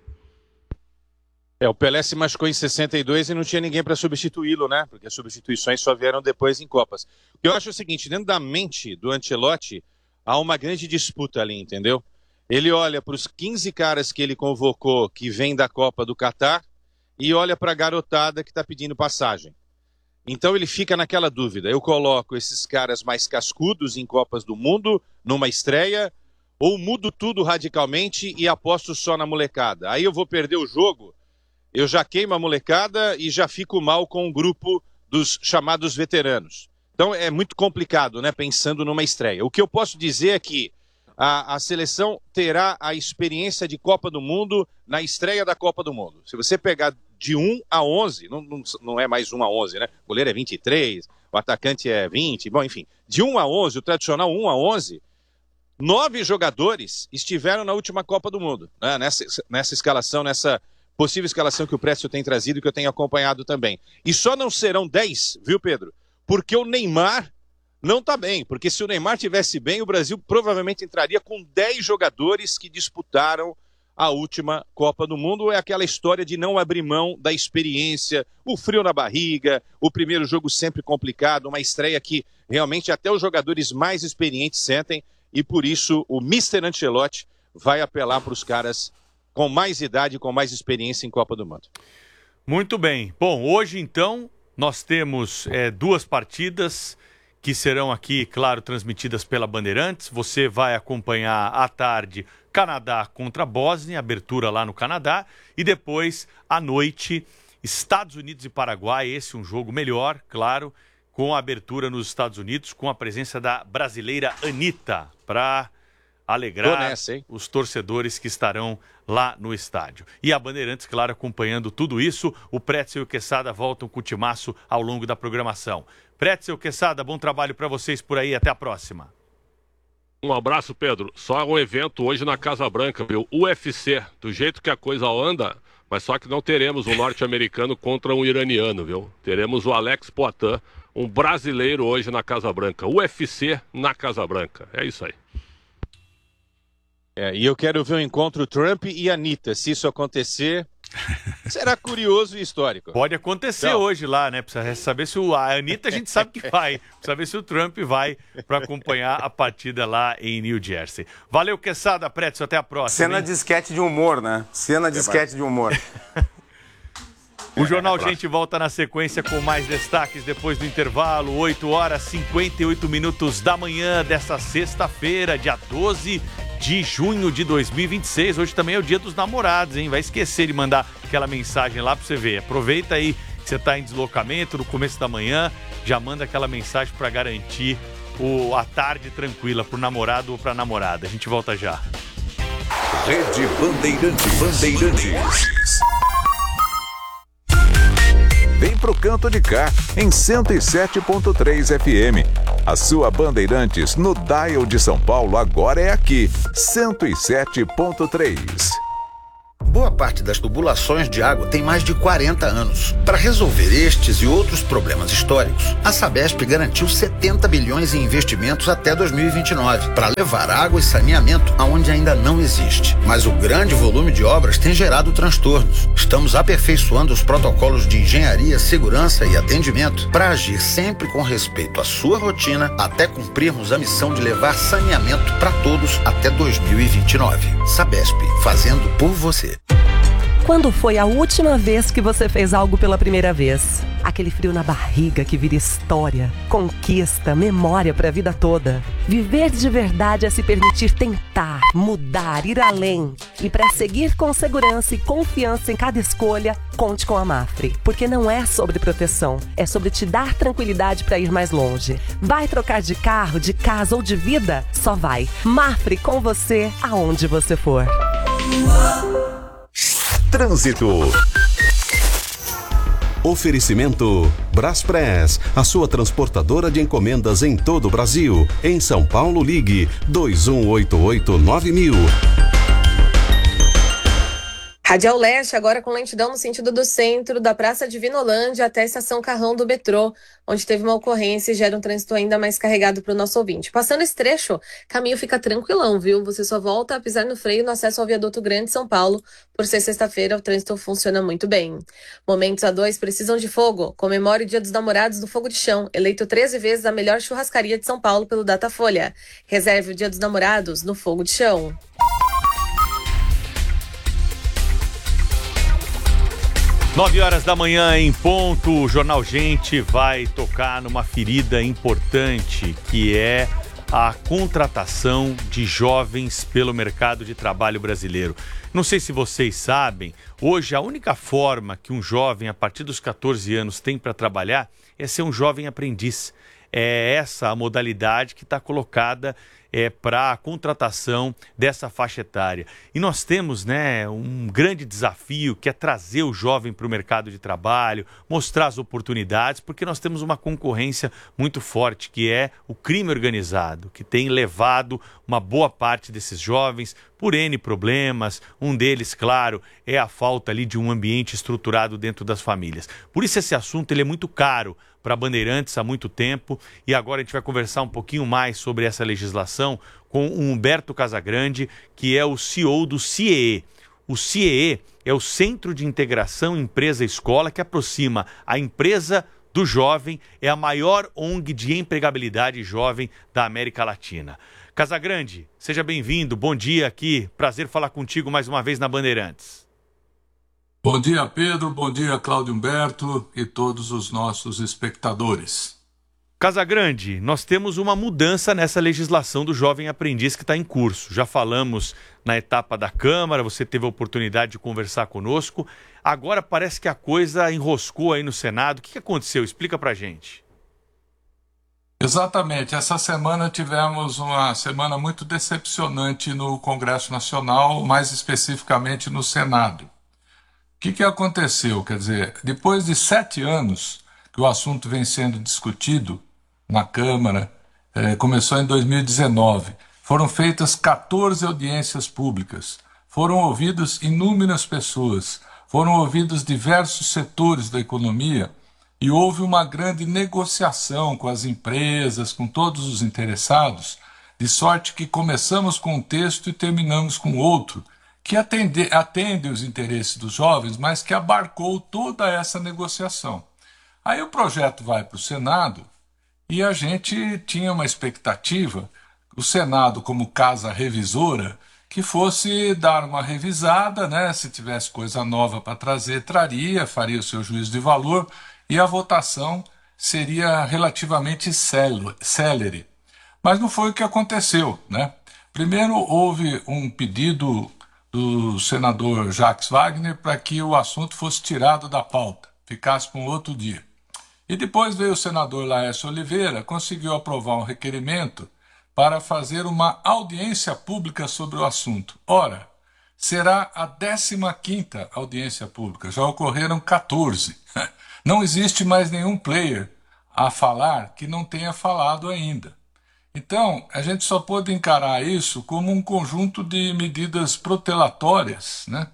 É, o Pelé se machucou em sessenta e dois e não tinha ninguém para substituí-lo, né? Porque as substituições só vieram depois em Copas. O que eu acho é o seguinte, dentro da mente do Ancelotti, há uma grande disputa ali, entendeu? Ele olha para os quinze caras que ele convocou que vêm da Copa do Catar e olha para a garotada que está pedindo passagem. Então ele fica naquela dúvida, eu coloco esses caras mais cascudos em Copas do Mundo, numa estreia, ou mudo tudo radicalmente e aposto só na molecada. Aí eu vou perder o jogo, eu já queimo a molecada e já fico mal com o grupo dos chamados veteranos. Então é muito complicado, né, pensando numa estreia. O que eu posso dizer é que A, a seleção terá a experiência de Copa do Mundo na estreia da Copa do Mundo. Se você pegar de um a onze, não, não, não é mais um a onze, né? O goleiro é vinte e três, o atacante é vinte, bom, enfim. De um a onze, o tradicional um a onze, nove jogadores estiveram na última Copa do Mundo, né? Nessa, nessa escalação, nessa possível escalação que o Précio tem trazido e que eu tenho acompanhado também. E só não serão dez, viu, Pedro? Porque o Neymar não está bem, porque se o Neymar tivesse bem, o Brasil provavelmente entraria com dez jogadores que disputaram a última Copa do Mundo. É aquela história de não abrir mão da experiência, o frio na barriga, o primeiro jogo sempre complicado, uma estreia que realmente até os jogadores mais experientes sentem, e por isso o mister Ancelotti vai apelar para os caras com mais idade e com mais experiência em Copa do Mundo. Muito bem. Bom, hoje então nós temos é, duas partidas que serão aqui, claro, transmitidas pela Bandeirantes. Você vai acompanhar à tarde Canadá contra a Bósnia, abertura lá no Canadá, e depois, à noite, Estados Unidos e Paraguai, esse é um jogo melhor, claro, com a abertura nos Estados Unidos, com a presença da brasileira Anitta, para alegrar nessa, os torcedores que estarão lá no estádio. E a Bandeirantes, claro, acompanhando tudo isso. O Prétzel e o Quesada voltam com o timaço ao longo da programação. Prétzel, Quesada, bom trabalho para vocês por aí. Até a próxima. Um abraço, Pedro. Só um evento hoje na Casa Branca, viu? U F C, do jeito que a coisa anda, mas só que não teremos um norte-americano contra um iraniano, viu? Teremos o Alex Poitin, um brasileiro hoje na Casa Branca. U F C na Casa Branca. É isso aí. É, e eu quero ver o encontro Trump e Anitta. Se isso acontecer, Será curioso e histórico. Pode acontecer então, hoje lá, né? Precisa saber se o... A Anitta a gente sabe que vai. Precisa ver se o Trump vai para acompanhar a partida lá em New Jersey. Valeu, Quesada, Pretzel, até a próxima. Cena hein? de esquete de humor, né? Cena de esquete de humor. O Jornal Gente volta na sequência com mais destaques depois do intervalo, oito horas e cinquenta e oito minutos da manhã desta sexta-feira, dia doze de junho de dois mil e vinte e seis. Hoje também é o dia dos namorados, hein? Vai esquecer de mandar aquela mensagem lá pra você ver. Aproveita aí que você tá em deslocamento no começo da manhã, já manda aquela mensagem para garantir o, a tarde tranquila pro namorado ou pra namorada. A gente volta já. Rede Bandeirantes. Bandeirantes. Vem pro canto de cá, em cento e sete ponto três F M. A sua Bandeirantes no dial de São Paulo agora é aqui, cento e sete ponto três. Boa parte das tubulações de água tem mais de quarenta anos. Para resolver estes e outros problemas históricos, a Sabesp garantiu setenta bilhões em investimentos até dois mil e vinte e nove para levar água e saneamento aonde ainda não existe. Mas o grande volume de obras tem gerado transtornos. Estamos aperfeiçoando os protocolos de engenharia, segurança e atendimento para agir sempre com respeito à sua rotina até cumprirmos a missão de levar saneamento para todos até dois mil e vinte e nove. Sabesp, fazendo por você. Quando foi a última vez que você fez algo pela primeira vez? Aquele frio na barriga que vira história, conquista, memória para a vida toda. Viver de verdade é se permitir tentar, mudar, ir além. E para seguir com segurança e confiança em cada escolha, conte com a Mafre. Porque não é sobre proteção, é sobre te dar tranquilidade para ir mais longe. Vai trocar de carro, de casa ou de vida? Só vai. Mafre com você, aonde você for. Trânsito. Oferecimento Braspress, a sua transportadora de encomendas em todo o Brasil. Em São Paulo, ligue dois um oito oito nove mil. Radial Leste, agora com lentidão no sentido do centro, da Praça de Vinolândia até a Estação Carrão do metrô, onde teve uma ocorrência e gera um trânsito ainda mais carregado para o nosso ouvinte. Passando esse trecho, caminho fica tranquilão, viu? Você só volta a pisar no freio no acesso ao Viaduto Grande São Paulo. Por ser sexta-feira, o trânsito funciona muito bem. Momentos A dois precisam de fogo. Comemore o Dia dos Namorados do Fogo de Chão, eleito treze vezes a melhor churrascaria de São Paulo pelo Datafolha. Reserve o Dia dos Namorados no Fogo de Chão. Nove horas da manhã em ponto, o Jornal Gente vai tocar numa ferida importante, que é a contratação de jovens pelo mercado de trabalho brasileiro. Não sei se vocês sabem, hoje a única forma que um jovem a partir dos catorze anos tem para trabalhar é ser um jovem aprendiz. É essa a modalidade que está colocada é, para a contratação dessa faixa etária. E nós temos, né, um grande desafio que é trazer o jovem para o mercado de trabalho, mostrar as oportunidades, porque nós temos uma concorrência muito forte, que é o crime organizado, que tem levado uma boa parte desses jovens por N problemas. Um deles, claro, é a falta ali de um ambiente estruturado dentro das famílias. Por isso esse assunto ele é muito caro para Bandeirantes há muito tempo, e agora a gente vai conversar um pouquinho mais sobre essa legislação com o Humberto Casagrande, que é o C E O do C I E E. O C I E E é o Centro de Integração Empresa-Escola, que aproxima a empresa do jovem, é a maior O N G de empregabilidade jovem da América Latina. Casagrande, seja bem-vindo, bom dia aqui, prazer falar contigo mais uma vez na Bandeirantes. Bom dia, Pedro, bom dia, Cláudio Humberto e todos os nossos espectadores. Casagrande, nós temos uma mudança nessa legislação do jovem aprendiz que está em curso. Já falamos na etapa da Câmara, você teve a oportunidade de conversar conosco. Agora parece que a coisa enroscou aí no Senado. O que aconteceu? Explica pra gente. Exatamente. Essa semana tivemos uma semana muito decepcionante no Congresso Nacional, mais especificamente no Senado. O que, que aconteceu? Quer dizer, depois de sete anos que o assunto vem sendo discutido na Câmara, eh, começou em dois mil e dezenove, foram feitas quatorze audiências públicas, foram ouvidas inúmeras pessoas, foram ouvidos diversos setores da economia e houve uma grande negociação com as empresas, com todos os interessados, de sorte que começamos com um texto e terminamos com outro, que atende, atende os interesses dos jovens, mas que abarcou toda essa negociação. Aí o projeto vai para o Senado e a gente tinha uma expectativa, o Senado como casa revisora, que fosse dar uma revisada, né? Se tivesse coisa nova para trazer, traria, faria o seu juízo de valor e a votação seria relativamente célere. Mas não foi o que aconteceu, né? Primeiro houve um pedido do senador Jacques Wagner para que o assunto fosse tirado da pauta, ficasse para um outro dia. E depois veio o senador Laércio Oliveira, conseguiu aprovar um requerimento para fazer uma audiência pública sobre o assunto. Ora, será a décima quinta audiência pública, já ocorreram quatorze. Não existe mais nenhum player a falar que não tenha falado ainda. Então, a gente só pode encarar isso como um conjunto de medidas protelatórias, né?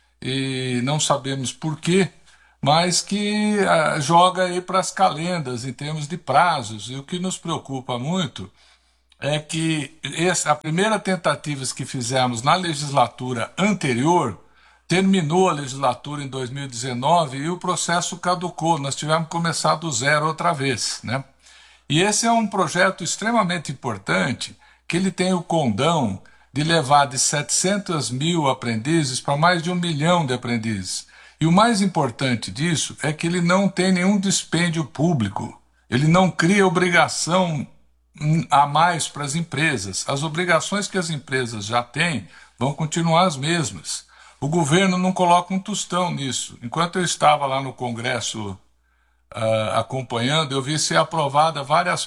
E não sabemos por quê, mas que uh, joga aí para as calendas em termos de prazos. E o que nos preocupa muito é que essa, a primeira tentativa que fizemos na legislatura anterior terminou a legislatura em dois mil e dezenove e o processo caducou. Nós tivemos que começar do zero outra vez, né? E esse é um projeto extremamente importante, que ele tem o condão de levar de setecentos mil aprendizes para mais de um milhão de aprendizes. E o mais importante disso é que ele não tem nenhum dispêndio público, ele não cria obrigação a mais para as empresas. As obrigações que as empresas já têm vão continuar as mesmas. O governo não coloca um tostão nisso. Enquanto eu estava lá no Congresso Uh, acompanhando, eu vi ser aprovada várias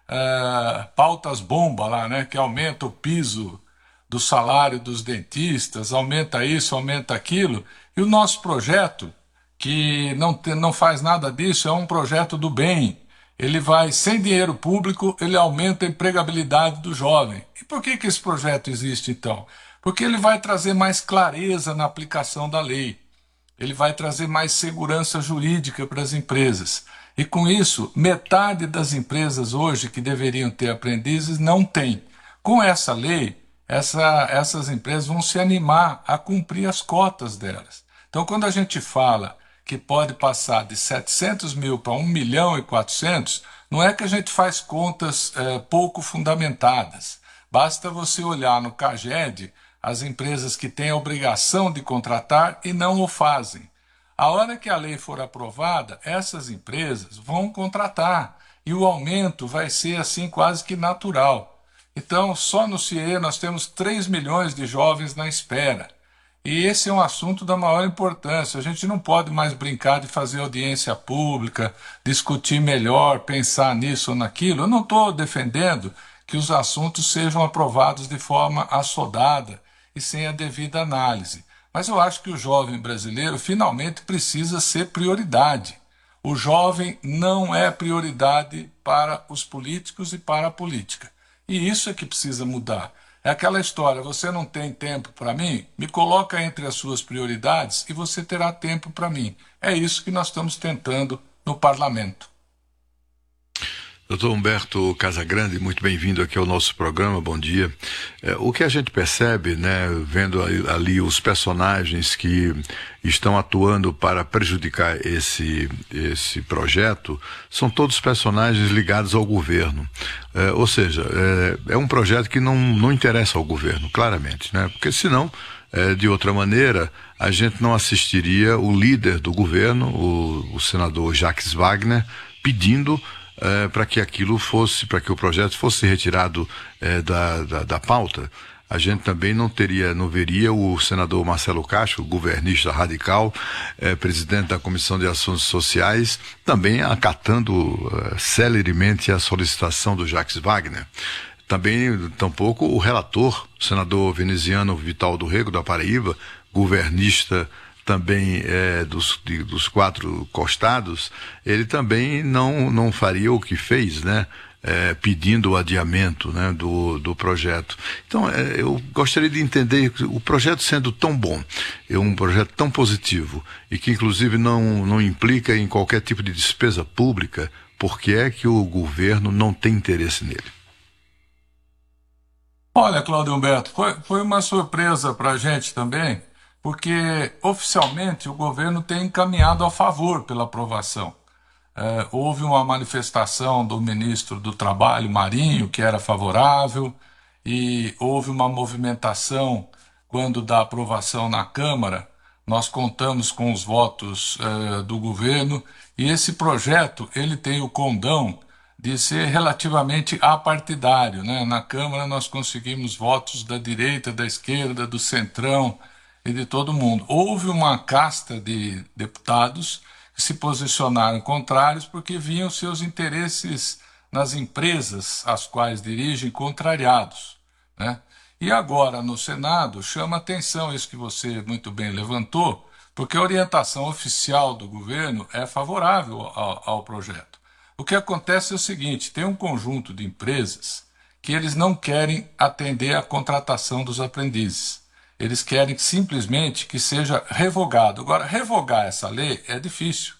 uh, pautas bomba lá, né, que aumenta o piso do salário dos dentistas, aumenta isso, aumenta aquilo, e o nosso projeto, que não, te, não faz nada disso, é um projeto do bem. Ele vai, sem dinheiro público, ele aumenta a empregabilidade do jovem. E por que que esse projeto existe, então? Porque ele vai trazer mais clareza na aplicação da lei. Ele vai trazer mais segurança jurídica para as empresas. E com isso, metade das empresas hoje que deveriam ter aprendizes não tem. Com essa lei, essa, essas empresas vão se animar a cumprir as cotas delas. Então, quando a gente fala que pode passar de setecentos mil para um milhão e quatrocentos, não é que a gente faz contas é, pouco fundamentadas. Basta você olhar no CAGED as empresas que têm a obrigação de contratar e não o fazem. A hora que a lei for aprovada, essas empresas vão contratar e o aumento vai ser assim quase que natural. Então, só no C I E nós temos três milhões de jovens na espera. E esse é um assunto da maior importância. A gente não pode mais brincar de fazer audiência pública, discutir melhor, pensar nisso ou naquilo. Eu não estou defendendo que os assuntos sejam aprovados de forma assodada e sem a devida análise. Mas eu acho que o jovem brasileiro finalmente precisa ser prioridade. O jovem não é prioridade para os políticos e para a política. E isso é que precisa mudar. É aquela história, você não tem tempo para mim? Me coloca entre as suas prioridades e você terá tempo para mim. É isso que nós estamos tentando no parlamento. doutor Humberto Casagrande, muito bem-vindo aqui ao nosso programa, bom dia. É, o que a gente percebe, né, vendo ali, ali os personagens que estão atuando para prejudicar esse, esse projeto, são todos personagens ligados ao governo. É, ou seja, é, é um projeto que não, não interessa ao governo, claramente, né? Porque senão, é, de outra maneira, a gente não assistiria o líder do governo, o, o senador Jacques Wagner, pedindo É, para que aquilo fosse, para que o projeto fosse retirado é, da, da, da pauta. A gente também não teria, não veria o senador Marcelo Castro, governista radical, é, presidente da Comissão de Assuntos Sociais, também acatando é, celeremente a solicitação do Jacques Wagner. Também, tampouco, o relator, o senador veneziano Vital do Rego, da Paraíba, governista também é, dos, de, dos quatro costados, ele também não, não faria o que fez, né? É, pedindo o adiamento, né, do, do projeto. Então, é, eu gostaria de entender, o projeto sendo tão bom, é um projeto tão positivo, e que inclusive não, não implica em qualquer tipo de despesa pública, por que é que o governo não tem interesse nele? Olha, Cláudio Humberto, foi, foi uma surpresa para a gente também, porque oficialmente o governo tem encaminhado a favor pela aprovação. É, houve uma manifestação do ministro do Trabalho, Marinho, que era favorável, e houve uma movimentação quando da aprovação na Câmara. Nós contamos com os votos é, do governo, e esse projeto ele tem o condão de ser relativamente apartidário, né? Na Câmara nós conseguimos votos da direita, da esquerda, do centrão e de todo mundo. Houve uma casta de deputados que se posicionaram contrários porque viam seus interesses nas empresas às quais dirigem contrariados, né? E agora no Senado chama atenção isso que você muito bem levantou, porque a orientação oficial do governo é favorável ao, ao projeto. O que acontece é o seguinte, tem um conjunto de empresas que eles não querem atender à contratação dos aprendizes. Eles querem simplesmente que seja revogado. Agora, revogar essa lei é difícil,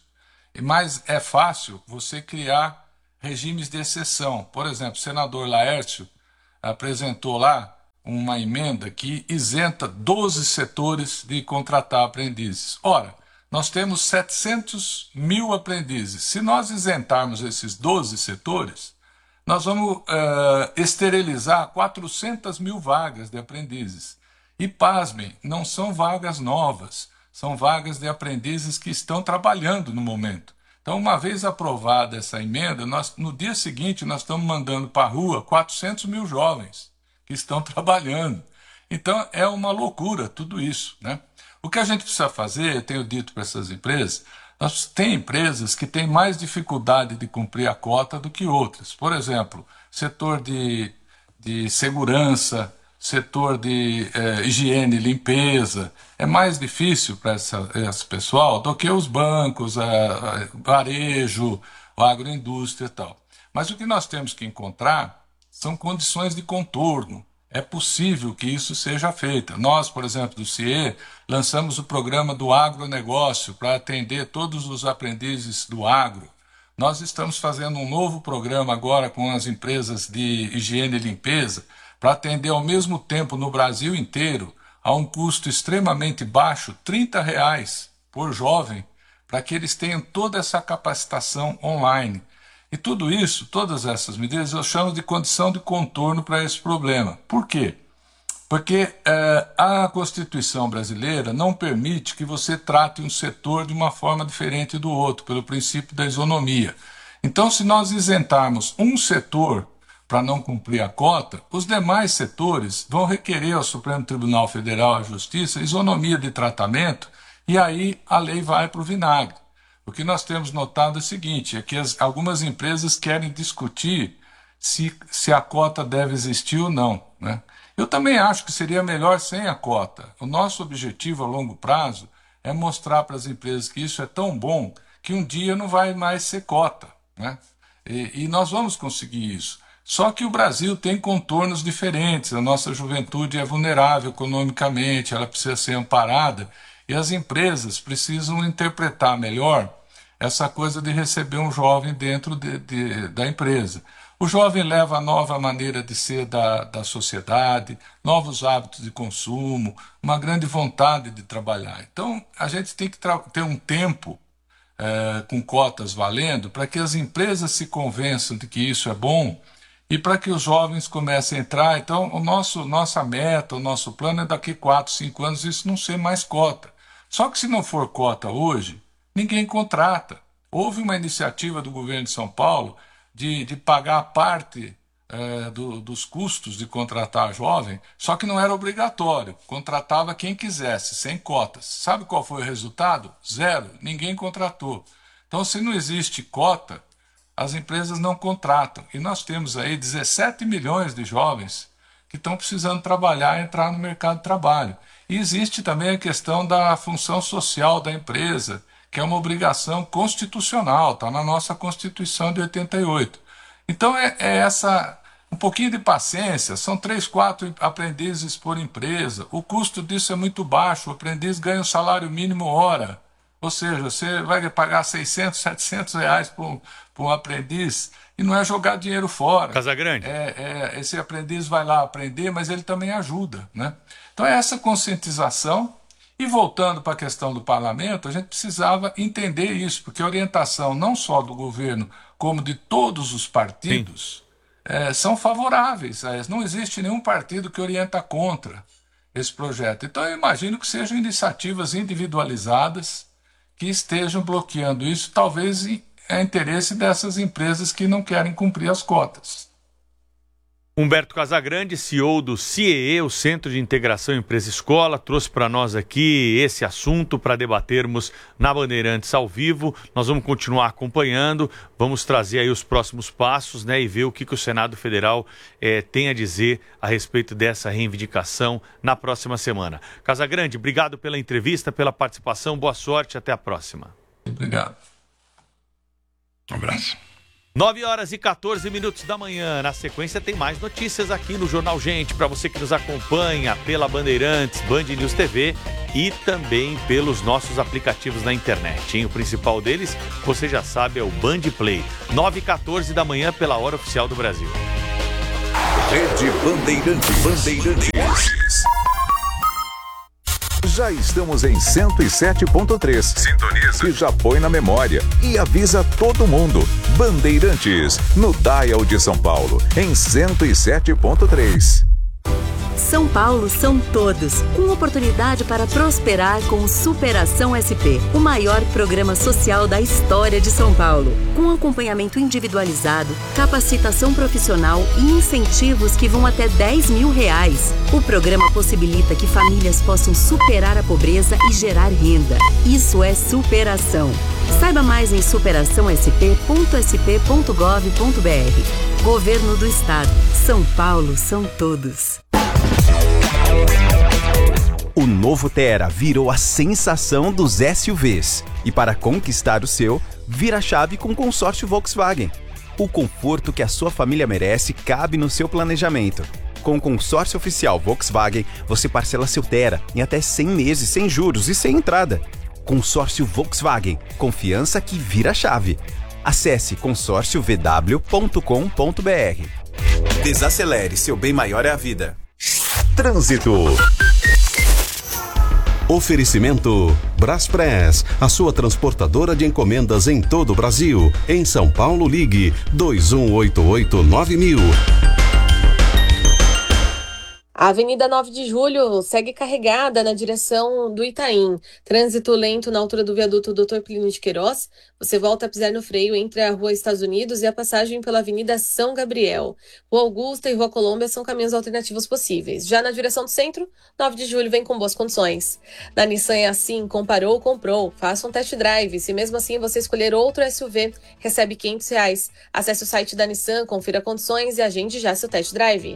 mas é fácil você criar regimes de exceção. Por exemplo, o senador Laércio apresentou lá uma emenda que isenta doze setores de contratar aprendizes. Ora, nós temos setecentos mil aprendizes. Se nós isentarmos esses doze setores, nós vamos uh, esterilizar quatrocentas mil vagas de aprendizes. E, pasmem, não são vagas novas, são vagas de aprendizes que estão trabalhando no momento. Então, uma vez aprovada essa emenda, nós, no dia seguinte nós estamos mandando para a rua quatrocentos mil jovens que estão trabalhando. Então, é uma loucura tudo isso, né? O que a gente precisa fazer, eu tenho dito para essas empresas, nós, tem empresas que têm mais dificuldade de cumprir a cota do que outras. Por exemplo, setor de, de segurança, setor de eh, higiene e limpeza. É mais difícil para esse pessoal do que os bancos, a, a varejo, a agroindústria e tal. Mas o que nós temos que encontrar são condições de contorno. É possível que isso seja feito. Nós, por exemplo, do C I E, lançamos o programa do agronegócio para atender todos os aprendizes do agro. Nós estamos fazendo um novo programa agora com as empresas de higiene e limpeza para atender ao mesmo tempo no Brasil inteiro, a um custo extremamente baixo, trinta reais por jovem, para que eles tenham toda essa capacitação online. E tudo isso, todas essas medidas, eu chamo de condição de contorno para esse problema. Por quê? Porque eh, a Constituição brasileira não permite que você trate um setor de uma forma diferente do outro, pelo princípio da isonomia. Então, se nós isentarmos um setor para não cumprir a cota, os demais setores vão requerer ao Supremo Tribunal Federal, à Justiça, isonomia de tratamento, e aí a lei vai para o vinagre. O que nós temos notado é o seguinte, é que as, algumas empresas querem discutir se, se a cota deve existir ou não, né? Eu também acho que seria melhor sem a cota. O nosso objetivo a longo prazo é mostrar para as empresas que isso é tão bom que um dia não vai mais ser cota, né? E, e nós vamos conseguir isso. Só que o Brasil tem contornos diferentes, a nossa juventude é vulnerável economicamente, ela precisa ser amparada, e as empresas precisam interpretar melhor essa coisa de receber um jovem dentro de, de, da empresa. O jovem leva a nova maneira de ser da, da sociedade, novos hábitos de consumo, uma grande vontade de trabalhar. Então, a gente tem que ter um tempo é, com cotas valendo para que as empresas se convençam de que isso é bom e para que os jovens comecem a entrar. Então, o nosso, nossa meta, o nosso plano é daqui quatro, cinco anos isso não ser mais cota. Só que se não for cota hoje, ninguém contrata. Houve uma iniciativa do governo de São Paulo de, de pagar parte é, do, dos custos de contratar jovem, só que não era obrigatório. Contratava quem quisesse, sem cotas. Sabe qual foi o resultado? Zero. Ninguém contratou. Então, se não existe cota, as empresas não contratam. E nós temos aí dezessete milhões de jovens que estão precisando trabalhar e entrar no mercado de trabalho. E existe também a questão da função social da empresa, que é uma obrigação constitucional, está na nossa Constituição de oitenta e oito. Então é, é essa, um pouquinho de paciência, são três, quatro aprendizes por empresa, o custo disso é muito baixo, o aprendiz ganha um salário mínimo hora, Ou seja, você vai pagar seiscentos, setecentos reais por um, por um aprendiz e não é jogar dinheiro fora. Casagrande. É, é, esse aprendiz vai lá aprender, mas ele também ajuda, né? Então é essa conscientização. E voltando para a questão do parlamento, a gente precisava entender isso, porque a orientação não só do governo, como de todos os partidos, é, são favoráveis a isso. Não existe nenhum partido que orienta contra esse projeto. Então eu imagino que sejam iniciativas individualizadas que estejam bloqueando isso, talvez é interesse dessas empresas que não querem cumprir as cotas. Humberto Casagrande, C E O do C I E E, o Centro de Integração Empresa-Escola, trouxe para nós aqui esse assunto para debatermos na Bandeirantes ao vivo. Nós vamos continuar acompanhando, vamos trazer aí os próximos passos, né, e ver o que, que o Senado Federal eh, tem a dizer a respeito dessa reivindicação na próxima semana. Casagrande, obrigado pela entrevista, pela participação, boa sorte, até a próxima. Obrigado. Um abraço. nove horas e quatorze minutos da manhã. Na sequência tem mais notícias aqui no Jornal Gente, para você que nos acompanha pela Bandeirantes, Band News T V e também pelos nossos aplicativos na internet, hein? O principal deles, você já sabe, é o Band Play. nove e quatorze da manhã pela hora oficial do Brasil. Rede Bandeirantes. Bandeirantes. Já estamos em cento e sete ponto três. Sintoniza. Que já põe na memória e avisa todo mundo. Bandeirantes, no Dial de São Paulo, em cento e sete ponto três. São Paulo são todos, com oportunidade para prosperar com o Superação S P, o maior programa social da história de São Paulo. Com acompanhamento individualizado, capacitação profissional e incentivos que vão até dez mil reais. O programa possibilita que famílias possam superar a pobreza e gerar renda. Isso é superação. Saiba mais em superação s p ponto s p ponto gov ponto b r. Governo do Estado. São Paulo são todos. O novo Tera virou a sensação dos S U Vs. E para conquistar o seu, vira a chave com o consórcio Volkswagen. O conforto que a sua família merece cabe no seu planejamento. Com o consórcio oficial Volkswagen, você parcela seu Tera em até cem meses sem juros e sem entrada. Consórcio Volkswagen. Confiança que vira a chave. Acesse consórcio v w ponto com ponto b r. Desacelere, seu bem maior é a vida. Trânsito. Oferecimento Braspress, a sua transportadora de encomendas em todo o Brasil. Em São Paulo, ligue dois um oito oito nove mil. A Avenida nove de Julho segue carregada na direção do Itaim. Trânsito lento na altura do viaduto doutor Plínio de Queiroz. Você volta a pisar no freio entre a Rua Estados Unidos e a passagem pela Avenida São Gabriel. Rua Augusta e Rua Colômbia são caminhos alternativos possíveis. Já na direção do centro, nove de Julho vem com boas condições. Na Nissan é assim, comparou, comprou. Faça um test drive. Se mesmo assim você escolher outro S U V, recebe quinhentos reais. Acesse o site da Nissan, confira condições e agende já seu test drive.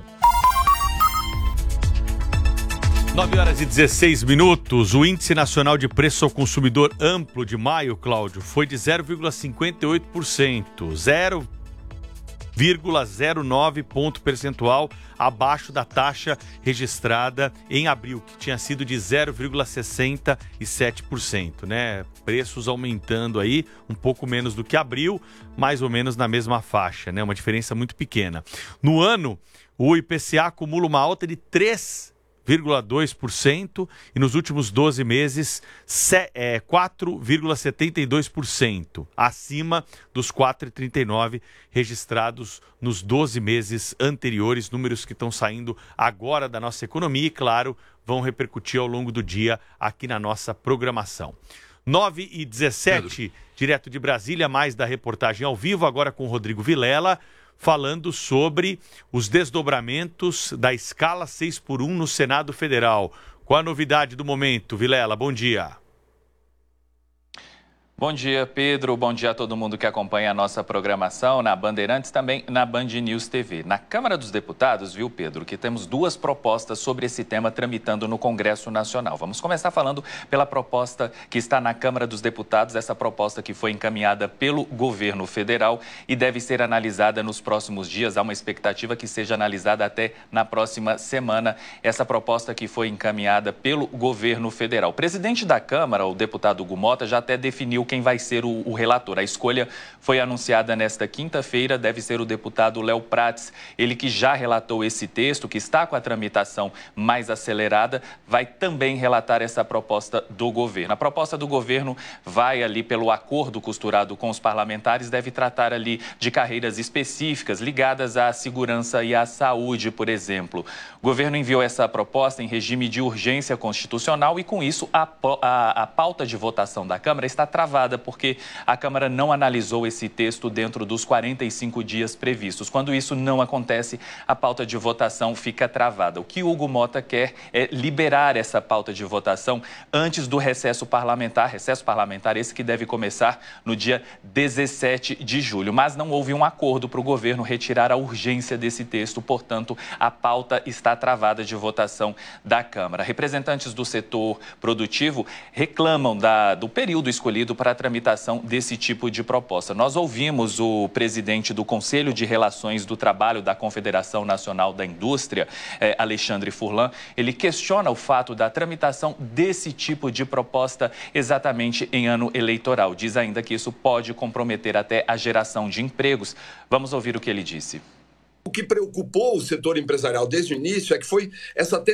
nove horas e dezesseis minutos. O Índice Nacional de Preço ao Consumidor Amplo de maio, Cláudio, foi de zero vírgula cinquenta e oito por cento, zero vírgula zero nove ponto percentual abaixo da taxa registrada em abril, que tinha sido de zero vírgula sessenta e sete por cento, né? Preços aumentando aí, um pouco menos do que abril, mais ou menos na mesma faixa, né? Uma diferença muito pequena. No ano, o I P C A acumula uma alta de três vírgula dois por cento e nos últimos doze meses quatro vírgula setenta e dois por cento, acima dos quatro vírgula trinta e nove por cento registrados nos doze meses anteriores, números que estão saindo agora da nossa economia e, claro, vão repercutir ao longo do dia aqui na nossa programação. nove e dezessete, direto de Brasília, mais da reportagem ao vivo, agora com o Rodrigo Vilela, falando sobre os desdobramentos da escala seis por um no Senado Federal. Qual a novidade do momento, Vilela? Bom dia. Bom Bom dia, Pedro. Bom dia a todo mundo que acompanha a nossa programação na Bandeirantes, também na Band News T V. Na Câmara dos Deputados, viu, Pedro, que temos duas propostas sobre esse tema tramitando no Congresso Nacional. Vamos começar falando pela proposta que está na Câmara dos Deputados, essa proposta que foi encaminhada pelo governo federal e deve ser analisada nos próximos dias. Há uma expectativa que seja analisada até na próxima semana, essa proposta que foi encaminhada pelo governo federal. O presidente da Câmara, o deputado Hugo Motta, já até definiu quem vai ser o, o relator. A escolha foi anunciada nesta quinta-feira, deve ser o deputado Léo Prates, ele que já relatou esse texto, que está com a tramitação mais acelerada, vai também relatar essa proposta do governo. A proposta do governo vai ali pelo acordo costurado com os parlamentares, deve tratar ali de carreiras específicas ligadas à segurança e à saúde, por exemplo. O governo enviou essa proposta em regime de urgência constitucional e, com isso, a, a, a pauta de votação da Câmara está travada, porque a Câmara não analisou esse texto dentro dos quarenta e cinco dias previstos. Quando isso não acontece, a pauta de votação fica travada. O que Hugo Motta quer é liberar essa pauta de votação antes do recesso parlamentar, recesso parlamentar esse que deve começar no dia dezessete de julho. Mas não houve um acordo para o governo retirar a urgência desse texto, portanto, a pauta está travada de votação da Câmara. Representantes do setor produtivo reclamam da, do período escolhido para a tramitação desse tipo de proposta. Nós ouvimos o presidente do Conselho de Relações do Trabalho da Confederação Nacional da Indústria, eh, Alexandre Furlan. Ele questiona o fato da tramitação desse tipo de proposta exatamente em ano eleitoral. Diz ainda que isso pode comprometer até a geração de empregos. Vamos ouvir o que ele disse. O que preocupou o setor empresarial desde o início é que foi essa